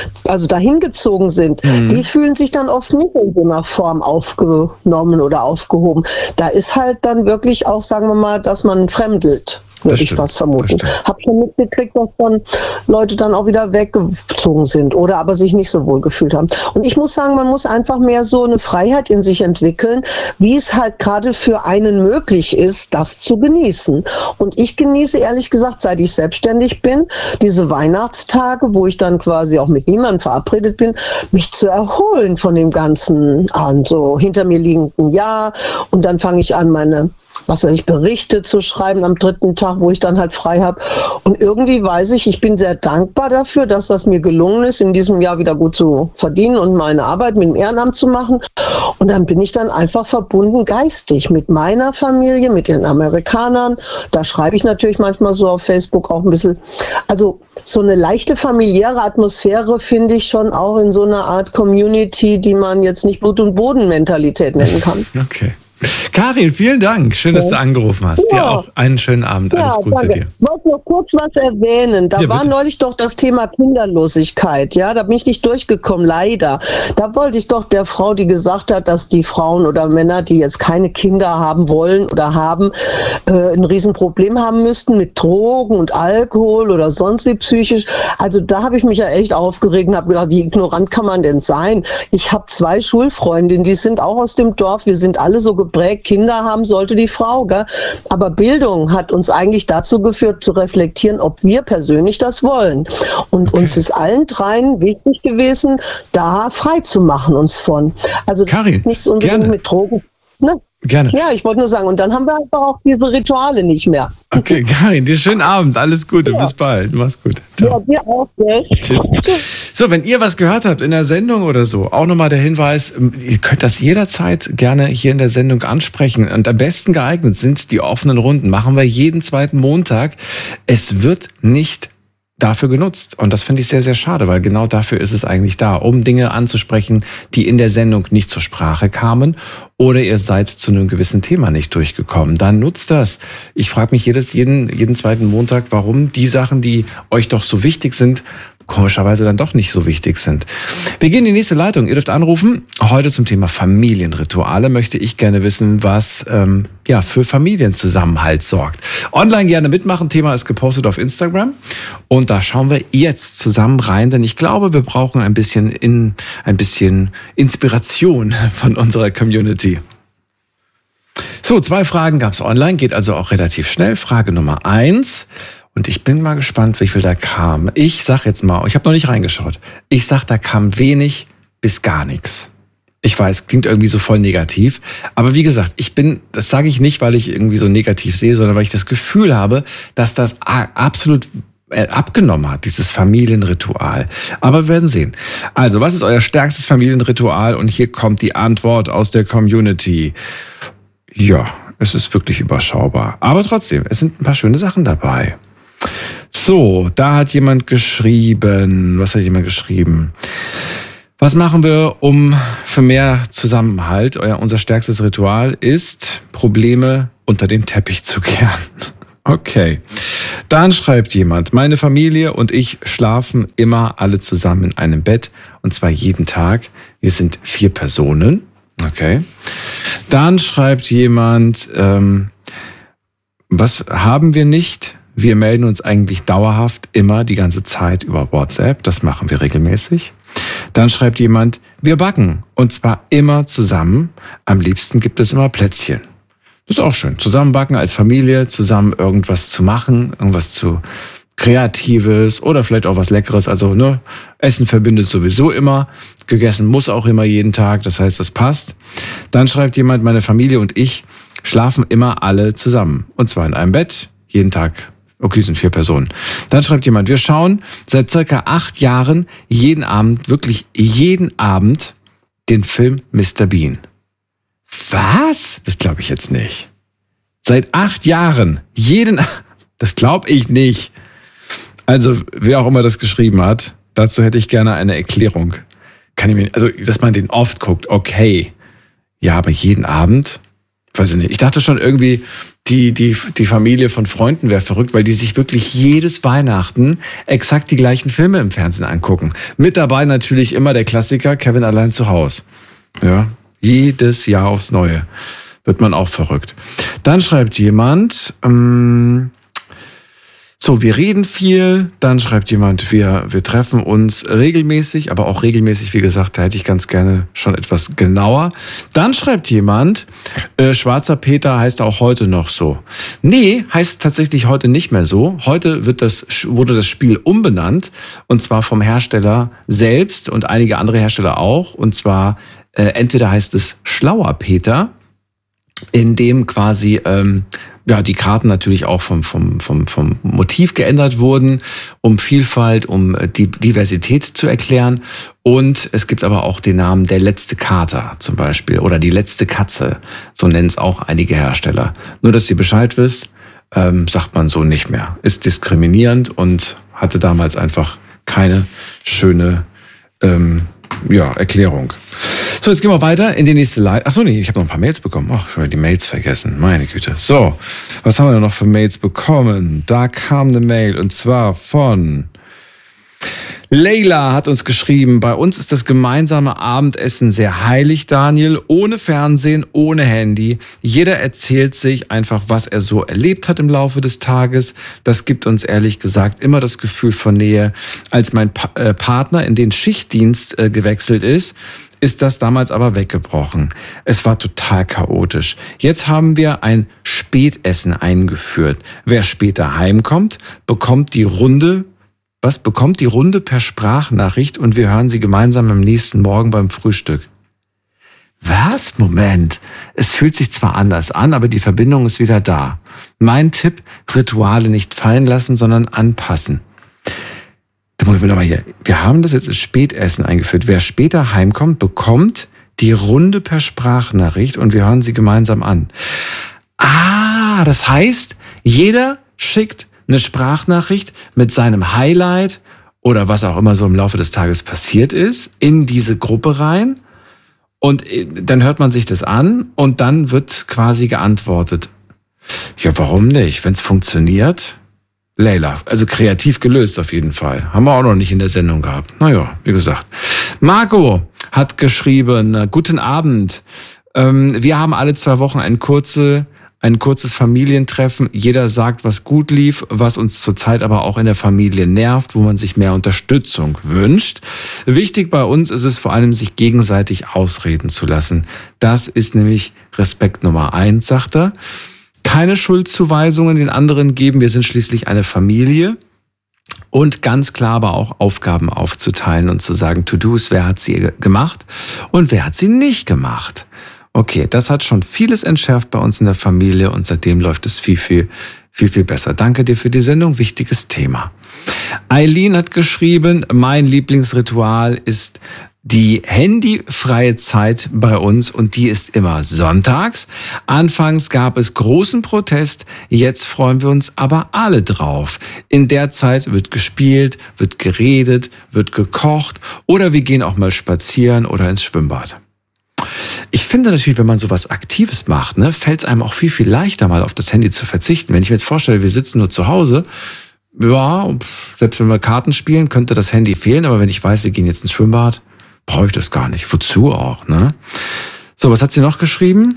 dahin gezogen sind, die fühlen sich dann oft nicht in so einer Form aufgenommen oder aufgehoben. Da ist halt dann wirklich auch, sagen wir mal, dass man fremdelt. Würde ich fast vermuten. Habe schon mitgekriegt, dass dann Leute dann auch wieder weggezogen sind oder aber sich nicht so wohl gefühlt haben. Und ich muss sagen, man muss einfach mehr so eine Freiheit in sich entwickeln, wie es halt gerade für einen möglich ist, das zu genießen. Und ich genieße ehrlich gesagt, seit ich selbstständig bin, diese Weihnachtstage, wo ich dann quasi auch mit niemandem verabredet bin, mich zu erholen von dem ganzen so hinter mir liegenden Jahr. Und dann fange ich an, meine Berichte zu schreiben am 3. Tag, wo ich dann halt frei habe. Und irgendwie weiß ich bin sehr dankbar dafür, dass das mir gelungen ist, in diesem Jahr wieder gut zu verdienen und meine Arbeit mit dem Ehrenamt zu machen. Und dann bin ich dann einfach verbunden geistig mit meiner Familie, mit den Amerikanern. Da schreibe ich natürlich manchmal so auf Facebook auch ein bisschen. Also so eine leichte familiäre Atmosphäre finde ich schon auch in so einer Art Community, die man jetzt nicht Blut- und Boden-Mentalität nennen kann. Okay. Karin, vielen Dank. Schön, dass du angerufen hast. Dir auch einen schönen Abend. Alles Gute dir. Ich wollte noch kurz was erwähnen. Da war neulich doch das Thema Kinderlosigkeit. Ja, da bin ich nicht durchgekommen, leider. Da wollte ich doch der Frau, die gesagt hat, dass die Frauen oder Männer, die jetzt keine Kinder haben wollen oder haben, ein Riesenproblem haben müssten mit Drogen und Alkohol oder sonst wie psychisch. Also da habe ich mich ja echt aufgeregt und habe gedacht, wie ignorant kann man denn sein? Ich habe 2 Schulfreundinnen, die sind auch aus dem Dorf. Wir sind alle so geprägt, Kinder haben sollte die Frau, gell? Aber Bildung hat uns eigentlich dazu geführt, zu reflektieren, ob wir persönlich das wollen. Und uns ist allen dreien wichtig gewesen, da frei zu machen uns von. Also Karin, nichts unbedingt mit Drogen. Ne? Gerne. Ja, ich wollte nur sagen, und dann haben wir einfach auch diese Rituale nicht mehr. Okay, Karin, dir schönen Abend, alles Gute, bis bald, mach's gut. Ciao. Ja, dir auch, gell? Tschüss. So, wenn ihr was gehört habt in der Sendung oder so, auch nochmal der Hinweis, ihr könnt das jederzeit gerne hier in der Sendung ansprechen. Und am besten geeignet sind die offenen Runden. Machen wir jeden 2. Montag. Es wird nicht dafür genutzt. Und das finde ich sehr, sehr schade, weil genau dafür ist es eigentlich da, um Dinge anzusprechen, die in der Sendung nicht zur Sprache kamen oder ihr seid zu einem gewissen Thema nicht durchgekommen. Dann nutzt das. Ich frage mich jeden 2. Montag, warum die Sachen, die euch doch so wichtig sind, komischerweise dann doch nicht so wichtig sind. Wir gehen in die nächste Leitung. Ihr dürft anrufen. Heute zum Thema Familienrituale möchte ich gerne wissen, was für Familienzusammenhalt sorgt. Online gerne mitmachen. Thema ist gepostet auf Instagram. Und da schauen wir jetzt zusammen rein, denn ich glaube, wir brauchen ein bisschen Inspiration von unserer Community. So, 2 Fragen gab es online, geht also auch relativ schnell. Frage Nummer 1. Und ich bin mal gespannt, wie viel da kam. Ich sag jetzt mal, ich habe noch nicht reingeschaut. Ich sag, da kam wenig bis gar nichts. Ich weiß, klingt irgendwie so voll negativ. Aber wie gesagt, das sage ich nicht, weil ich irgendwie so negativ sehe, sondern weil ich das Gefühl habe, dass das absolut abgenommen hat, dieses Familienritual. Aber wir werden sehen. Also, was ist euer stärkstes Familienritual? Und hier kommt die Antwort aus der Community. Ja, es ist wirklich überschaubar. Aber trotzdem, es sind ein paar schöne Sachen dabei. So, da hat jemand geschrieben. Was hat jemand geschrieben? Was machen wir, um für mehr Zusammenhalt? Unser stärkstes Ritual ist, Probleme unter den Teppich zu kehren. Okay. Dann schreibt jemand, meine Familie und ich schlafen immer alle zusammen in einem Bett. Und zwar jeden Tag. Wir sind 4 Personen. Okay. Dann schreibt jemand, was haben wir nicht? Wir melden uns eigentlich dauerhaft immer die ganze Zeit über WhatsApp. Das machen wir regelmäßig. Dann schreibt jemand, wir backen. Und zwar immer zusammen. Am liebsten gibt es immer Plätzchen. Das ist auch schön. Zusammen backen als Familie, zusammen irgendwas zu machen, irgendwas zu Kreatives oder vielleicht auch was Leckeres. Also Essen verbindet sowieso immer. Gegessen muss auch immer jeden Tag. Das heißt, das passt. Dann schreibt jemand, meine Familie und ich schlafen immer alle zusammen. Und zwar in einem Bett, jeden Tag. Okay, sind 4 Personen. Dann schreibt jemand, wir schauen seit circa 8 Jahren jeden Abend, wirklich jeden Abend, den Film Mr. Bean. Was? Das glaube ich jetzt nicht. Seit 8 Jahren, das glaube ich nicht. Also, wer auch immer das geschrieben hat, dazu hätte ich gerne eine Erklärung. Dass man den oft guckt, okay. Ja, aber jeden Abend? Weiß ich nicht. Ich dachte schon irgendwie, die Familie von Freunden wäre verrückt, weil die sich wirklich jedes Weihnachten exakt die gleichen Filme im Fernsehen angucken. Mit dabei natürlich immer der Klassiker Kevin allein zu Hause. Ja, jedes Jahr aufs Neue. Wird man auch verrückt. Dann schreibt jemand, wir reden viel. Dann schreibt jemand, wir treffen uns regelmäßig, aber auch regelmäßig, wie gesagt, da hätte ich ganz gerne schon etwas genauer. Dann schreibt jemand, Schwarzer Peter heißt auch heute noch so. Nee, heißt tatsächlich heute nicht mehr so. Heute wurde das Spiel umbenannt, und zwar vom Hersteller selbst und einige andere Hersteller auch. Und zwar entweder heißt es Schlauer Peter, in dem quasi die Karten natürlich auch vom Motiv geändert wurden, um Vielfalt, um die Diversität zu erklären. Und es gibt aber auch den Namen der letzte Kater zum Beispiel oder die letzte Katze. So nennen es auch einige Hersteller. Nur, dass ihr Bescheid wisst, sagt man so nicht mehr. Ist diskriminierend und hatte damals einfach keine schöne Erklärung. So, jetzt gehen wir weiter in die nächste Leitung. Achso, nee, ich habe noch ein paar Mails bekommen. Ach, ich habe die Mails vergessen. Meine Güte. So, was haben wir denn noch für Mails bekommen? Da kam eine Mail und zwar von Leila hat uns geschrieben, bei uns ist das gemeinsame Abendessen sehr heilig, Daniel. Ohne Fernsehen, ohne Handy. Jeder erzählt sich einfach, was er so erlebt hat im Laufe des Tages. Das gibt uns ehrlich gesagt immer das Gefühl von Nähe. Als mein Partner in den Schichtdienst gewechselt ist das damals aber weggebrochen. Es war total chaotisch. Jetzt haben wir ein Spätessen eingeführt. Wer später heimkommt, bekommt die Runde per Sprachnachricht und wir hören sie gemeinsam am nächsten Morgen beim Frühstück. Was? Moment. Es fühlt sich zwar anders an, aber die Verbindung ist wieder da. Mein Tipp, Rituale nicht fallen lassen, sondern anpassen. Da muss ich mir nochmal hier. Wir haben das jetzt als Spätessen eingeführt. Wer später heimkommt, bekommt die Runde per Sprachnachricht und wir hören sie gemeinsam an. Ah, das heißt, jeder schickt eine Sprachnachricht mit seinem Highlight oder was auch immer so im Laufe des Tages passiert ist, in diese Gruppe rein und dann hört man sich das an und dann wird quasi geantwortet. Ja, warum nicht? Wenn es funktioniert, Leila, also kreativ gelöst auf jeden Fall. Haben wir auch noch nicht in der Sendung gehabt. Naja, wie gesagt. Marco hat geschrieben, guten Abend. Wir haben alle 2 Wochen ein kurzes Familientreffen. Jeder sagt, was gut lief, was uns zurzeit aber auch in der Familie nervt, wo man sich mehr Unterstützung wünscht. Wichtig bei uns ist es vor allem, sich gegenseitig ausreden zu lassen. Das ist nämlich Respekt Nummer 1, sagt er. Keine Schuldzuweisungen den anderen geben, wir sind schließlich eine Familie. Und ganz klar aber auch Aufgaben aufzuteilen und zu sagen, To-Dos, wer hat sie gemacht und wer hat sie nicht gemacht. Okay, das hat schon vieles entschärft bei uns in der Familie und seitdem läuft es viel besser. Danke dir für die Sendung, wichtiges Thema. Eileen hat geschrieben, mein Lieblingsritual ist die handyfreie Zeit bei uns und die ist immer sonntags. Anfangs gab es großen Protest, jetzt freuen wir uns aber alle drauf. In der Zeit wird gespielt, wird geredet, wird gekocht oder wir gehen auch mal spazieren oder ins Schwimmbad. Ich finde natürlich, wenn man sowas Aktives macht, fällt es einem auch viel leichter, mal auf das Handy zu verzichten. Wenn ich mir jetzt vorstelle, wir sitzen nur zu Hause, ja, selbst wenn wir Karten spielen, könnte das Handy fehlen, aber wenn ich weiß, wir gehen jetzt ins Schwimmbad, brauche ich das gar nicht. Wozu auch, ne? So, was hat sie noch geschrieben?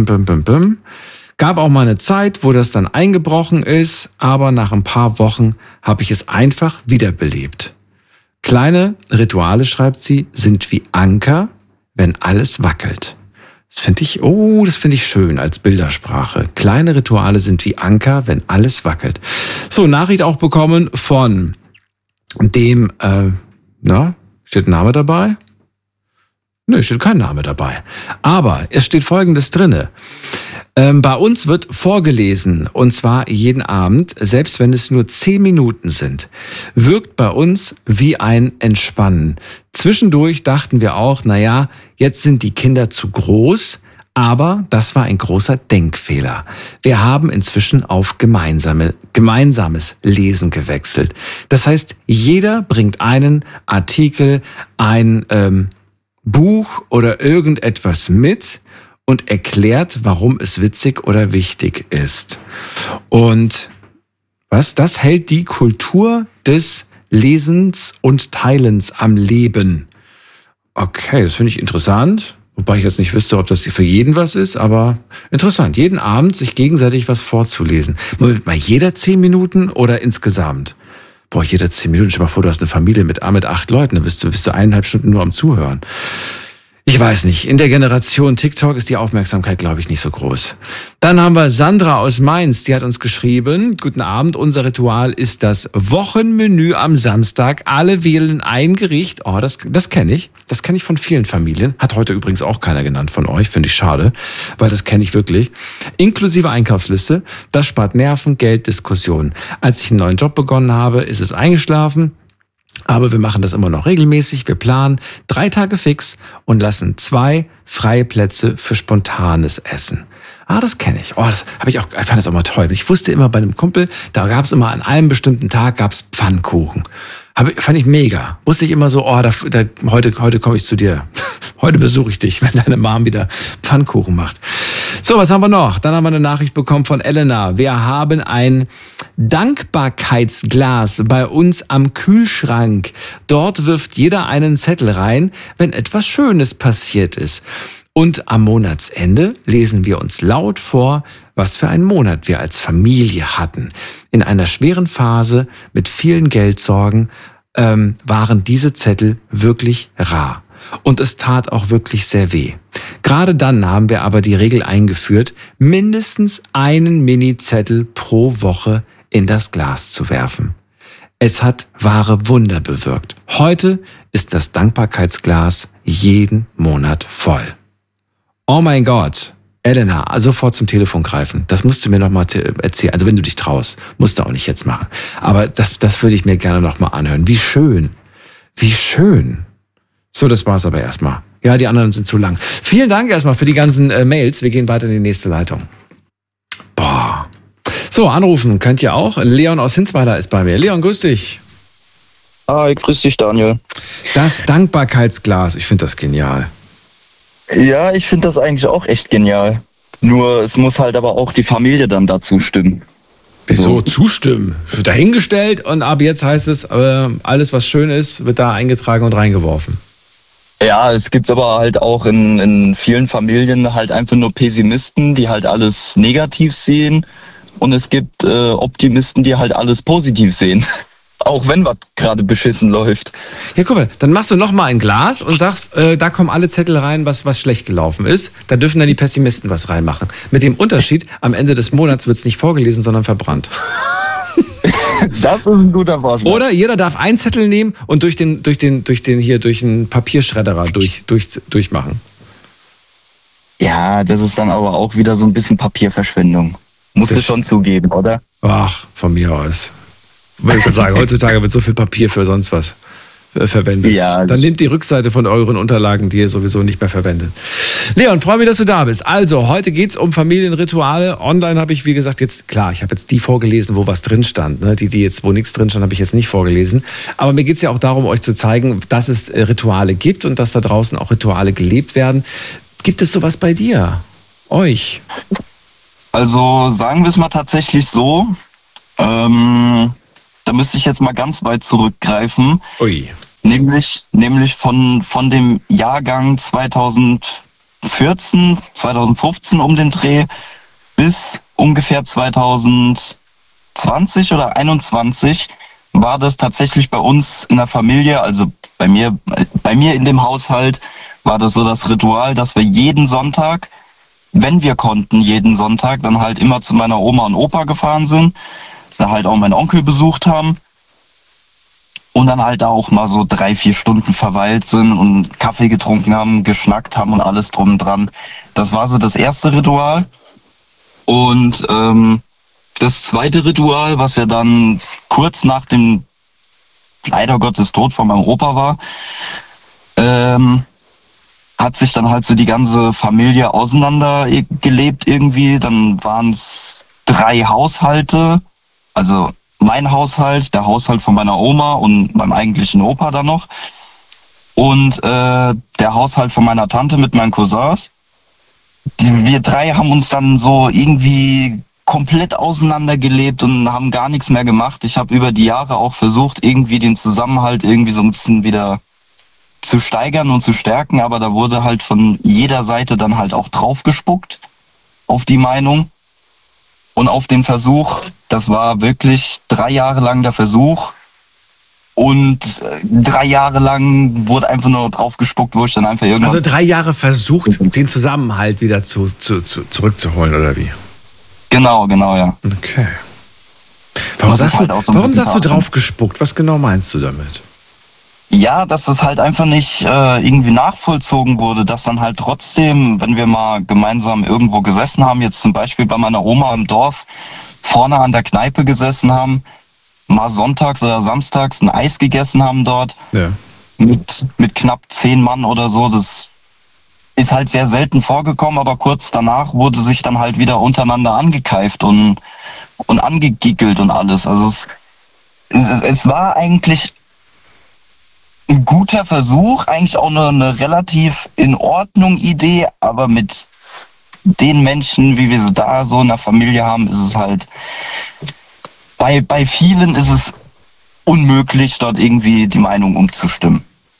Gab auch mal eine Zeit, wo das dann eingebrochen ist, aber nach ein paar Wochen habe ich es einfach wiederbelebt. Kleine Rituale, schreibt sie, sind wie Anker, wenn alles wackelt. Das finde ich schön als Bildersprache. Kleine Rituale sind wie Anker, wenn alles wackelt. So, Nachricht auch bekommen von dem, steht ein Name dabei? Nö, steht kein Name dabei. Aber es steht Folgendes drinne. Bei uns wird vorgelesen, und zwar jeden Abend, selbst wenn es nur 10 Minuten sind. Wirkt bei uns wie ein Entspannen. Zwischendurch dachten wir auch, jetzt sind die Kinder zu groß, aber das war ein großer Denkfehler. Wir haben inzwischen auf gemeinsames Lesen gewechselt. Das heißt, jeder bringt einen Artikel, ein Buch oder irgendetwas mit und erklärt, warum es witzig oder wichtig ist. Und das hält die Kultur des Lesens und Teilens am Leben. Okay, das finde ich interessant. Wobei ich jetzt nicht wüsste, ob das für jeden was ist, aber interessant. Jeden Abend sich gegenseitig was vorzulesen. Mal jeder 10 Minuten oder insgesamt? Jeder 10 Minuten. Stell dir mal vor, du hast eine Familie mit 8 Leuten, dann bist du 1,5 Stunden nur am Zuhören. Ich weiß nicht, in der Generation TikTok ist die Aufmerksamkeit, glaube ich, nicht so groß. Dann haben wir Sandra aus Mainz, die hat uns geschrieben, guten Abend, unser Ritual ist das Wochenmenü am Samstag. Alle wählen ein Gericht. Oh, das kenne ich. Das kenne ich von vielen Familien. Hat heute übrigens auch keiner genannt von euch, finde ich schade, weil das kenne ich wirklich. Inklusive Einkaufsliste, das spart Nerven, Geld, Diskussionen. Als ich einen neuen Job begonnen habe, ist es eingeschlafen. Aber wir machen das immer noch regelmäßig. Wir planen 3 Tage fix und lassen 2 freie Plätze für spontanes Essen. Das kenne ich. Ich fand das auch mal toll. Ich wusste immer bei einem Kumpel, da gab es immer an einem bestimmten Tag gab's Pfannkuchen. Fand ich mega. Wusste ich immer so, heute komme ich zu dir. Heute besuche ich dich, wenn deine Mom wieder Pfannkuchen macht. So, was haben wir noch? Dann haben wir eine Nachricht bekommen von Elena. Wir haben ein Dankbarkeitsglas bei uns am Kühlschrank. Dort wirft jeder einen Zettel rein, wenn etwas Schönes passiert ist. Und am Monatsende lesen wir uns laut vor, was für einen Monat wir als Familie hatten. In einer schweren Phase mit vielen Geldsorgen waren diese Zettel wirklich rar. Und es tat auch wirklich sehr weh. Gerade dann haben wir aber die Regel eingeführt, mindestens einen Mini-Zettel pro Woche in das Glas zu werfen. Es hat wahre Wunder bewirkt. Heute ist das Dankbarkeitsglas jeden Monat voll. Oh mein Gott, Elena, sofort zum Telefon greifen. Das musst du mir nochmal erzählen. Also wenn du dich traust, musst du auch nicht jetzt machen. Aber das würde ich mir gerne nochmal anhören. Wie schön. Wie schön. So, das war's aber erstmal. Ja, die anderen sind zu lang. Vielen Dank erstmal für die ganzen Mails. Wir gehen weiter in die nächste Leitung. So, anrufen könnt ihr auch. Leon aus Hinsweiler ist bei mir. Leon, grüß dich. Hi, grüß dich, Daniel. Das Dankbarkeitsglas, ich finde das genial. Ja, ich finde das eigentlich auch echt genial. Nur es muss halt aber auch die Familie dann dazu stimmen. Wieso zustimmen? Dahingestellt und ab jetzt heißt es, alles was schön ist, wird da eingetragen und reingeworfen. Ja, es gibt aber halt auch in vielen Familien halt einfach nur Pessimisten, die halt alles negativ sehen. Und es gibt Optimisten, die halt alles positiv sehen. Auch wenn was gerade beschissen läuft. Ja, guck mal, dann machst du nochmal ein Glas und sagst, da kommen alle Zettel rein, was schlecht gelaufen ist. Da dürfen dann die Pessimisten was reinmachen. Mit dem Unterschied, am Ende des Monats wird es nicht vorgelesen, sondern verbrannt. Das ist ein guter Vorschlag. Oder jeder darf einen Zettel nehmen und durch den Papierschredderer durchmachen. Ja, das ist dann aber auch wieder so ein bisschen Papierverschwendung. Musst du schon zugeben, oder? Ach, von mir aus. Wollte ich sagen, heutzutage wird so viel Papier für sonst was verwendet. Ja, dann nehmt die Rückseite von euren Unterlagen, die ihr sowieso nicht mehr verwendet. Leon, freue mich, dass du da bist. Also, heute geht es um Familienrituale. Online habe ich, wie gesagt, jetzt, klar, ich habe jetzt die vorgelesen, wo was drin stand. Ne? Die jetzt, wo nichts drin stand, habe ich jetzt nicht vorgelesen. Aber mir geht es ja auch darum, euch zu zeigen, dass es Rituale gibt und dass da draußen auch Rituale gelebt werden. Gibt es sowas bei dir? Euch? Also, sagen wir es mal tatsächlich so, da müsste ich jetzt mal ganz weit zurückgreifen. Ui. Nämlich von dem Jahrgang 2014, 2015 um den Dreh bis ungefähr 2020 oder 2021 war das tatsächlich bei uns in der Familie, also bei mir in dem Haushalt, war das so das Ritual, dass wir jeden Sonntag, wenn wir konnten, jeden Sonntag dann halt immer zu meiner Oma und Opa gefahren sind, da halt auch meinen Onkel besucht haben und dann halt da auch mal so 3-4 Stunden verweilt sind und Kaffee getrunken haben, geschnackt haben und alles drum und dran. Das war so das erste Ritual. Und das zweite Ritual, was ja dann kurz nach dem leider Gottes Tod von meinem Opa war, hat sich dann halt so die ganze Familie auseinandergelebt irgendwie. Dann waren es 3 Haushalte, also mein Haushalt, der Haushalt von meiner Oma und meinem eigentlichen Opa dann noch und der Haushalt von meiner Tante mit meinen Cousins. Wir 3 haben uns dann so irgendwie komplett auseinandergelebt und haben gar nichts mehr gemacht. Ich habe über die Jahre auch versucht, irgendwie den Zusammenhalt irgendwie so ein bisschen wieder zu steigern und zu stärken, aber da wurde halt von jeder Seite dann halt auch draufgespuckt auf die Meinung und auf den Versuch. Das war wirklich 3 Jahre lang der Versuch und 3 Jahre lang wurde einfach nur draufgespuckt, wo ich dann einfach irgendwann... Also 3 Jahre versucht, den Zusammenhalt wieder zurückzuholen, oder wie? Genau, ja. Okay. Warum sagst du draufgespuckt? Was genau meinst du damit? Ja, dass es halt einfach nicht irgendwie nachvollzogen wurde, dass dann halt trotzdem, wenn wir mal gemeinsam irgendwo gesessen haben, jetzt zum Beispiel bei meiner Oma im Dorf, vorne an der Kneipe gesessen haben, mal sonntags oder samstags ein Eis gegessen haben dort, ja, mit knapp 10 Mann oder so. Das ist halt sehr selten vorgekommen, aber kurz danach wurde sich dann halt wieder untereinander angekeift und angegickelt und alles. Also es war eigentlich ein guter Versuch, eigentlich auch eine relativ in Ordnung Idee, aber mit den Menschen, wie wir sie da so in der Familie haben, ist es halt, bei vielen ist es unmöglich, dort irgendwie die Meinung umzustimmen.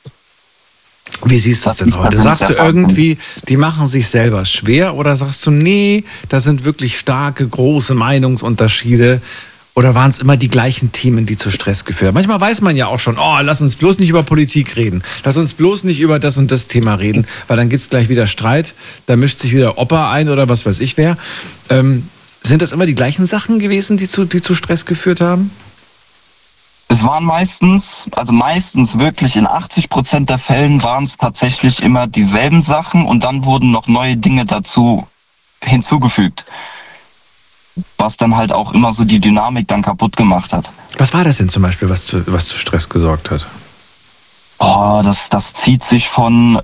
Wie siehst du es denn heute? Sagst du irgendwie, die machen sich selber schwer, oder sagst du, nee, da sind wirklich starke, große Meinungsunterschiede? Oder waren es immer die gleichen Themen, die zu Stress geführt haben? Manchmal weiß man ja auch schon, lass uns bloß nicht über Politik reden. Lass uns bloß nicht über das und das Thema reden, weil dann gibt es gleich wieder Streit, da mischt sich wieder Opa ein oder was weiß ich wer. Sind das immer die gleichen Sachen gewesen, die zu Stress geführt haben? Es waren meistens wirklich in 80% der Fällen waren es tatsächlich immer dieselben Sachen und dann wurden noch neue Dinge dazu hinzugefügt. Was dann halt auch immer so die Dynamik dann kaputt gemacht hat. Was war das denn zum Beispiel, was zu Stress gesorgt hat? Das zieht sich von...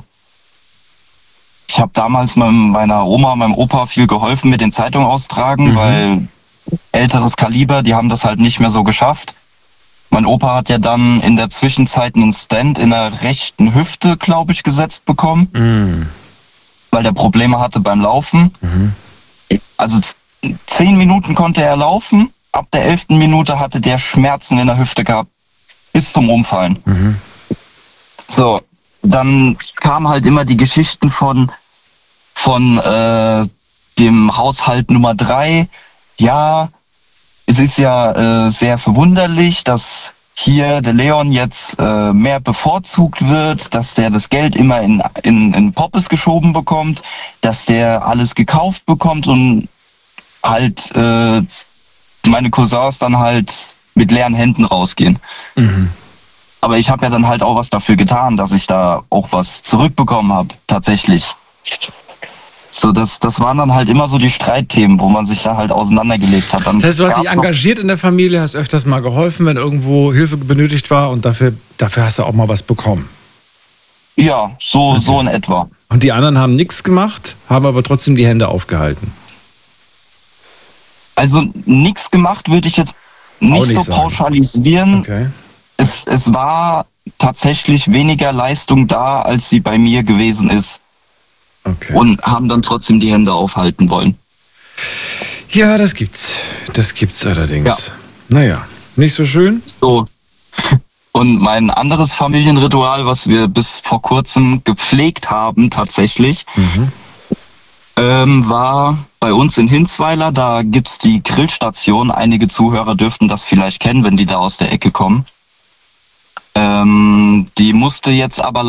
ich habe damals meiner Oma, meinem Opa viel geholfen mit den Zeitungen austragen, weil älteres Kaliber, die haben das halt nicht mehr so geschafft. Mein Opa hat ja dann in der Zwischenzeit einen Stand in der rechten Hüfte, glaube ich, gesetzt bekommen, weil der Probleme hatte beim Laufen. Also 10 Minuten konnte er laufen, ab der 11. Minute hatte der Schmerzen in der Hüfte gehabt, bis zum Umfallen. So, dann kamen halt immer die Geschichten von dem Haushalt Nummer 3. Ja, es ist ja sehr verwunderlich, dass hier der Leon jetzt mehr bevorzugt wird, dass der das Geld immer in Poppes geschoben bekommt, dass der alles gekauft bekommt und halt meine Cousins dann halt mit leeren Händen rausgehen. Mhm. Aber ich habe ja dann halt auch was dafür getan, dass ich da auch was zurückbekommen habe, tatsächlich. So, das waren dann halt immer so die Streitthemen, wo man sich da halt auseinandergelebt hat. Dann das heißt, du hast dich engagiert in der Familie, hast öfters mal geholfen, wenn irgendwo Hilfe benötigt war und dafür hast du auch mal was bekommen. Ja, so in etwa. Und die anderen haben nichts gemacht, haben aber trotzdem die Hände aufgehalten. Also nichts gemacht würde ich jetzt nicht so sagen. Pauschalisieren. Okay. Es war tatsächlich weniger Leistung da, als sie bei mir gewesen ist. Okay. Und haben dann trotzdem die Hände aufhalten wollen. Ja, das gibt's. Das gibt's allerdings. Ja. Naja, nicht so schön. So. Und mein anderes Familienritual, was wir bis vor kurzem gepflegt haben tatsächlich, war bei uns in Hinzweiler. Da gibt's die Grillstation. Einige Zuhörer dürften das vielleicht kennen, wenn die da aus der Ecke kommen. Die musste jetzt aber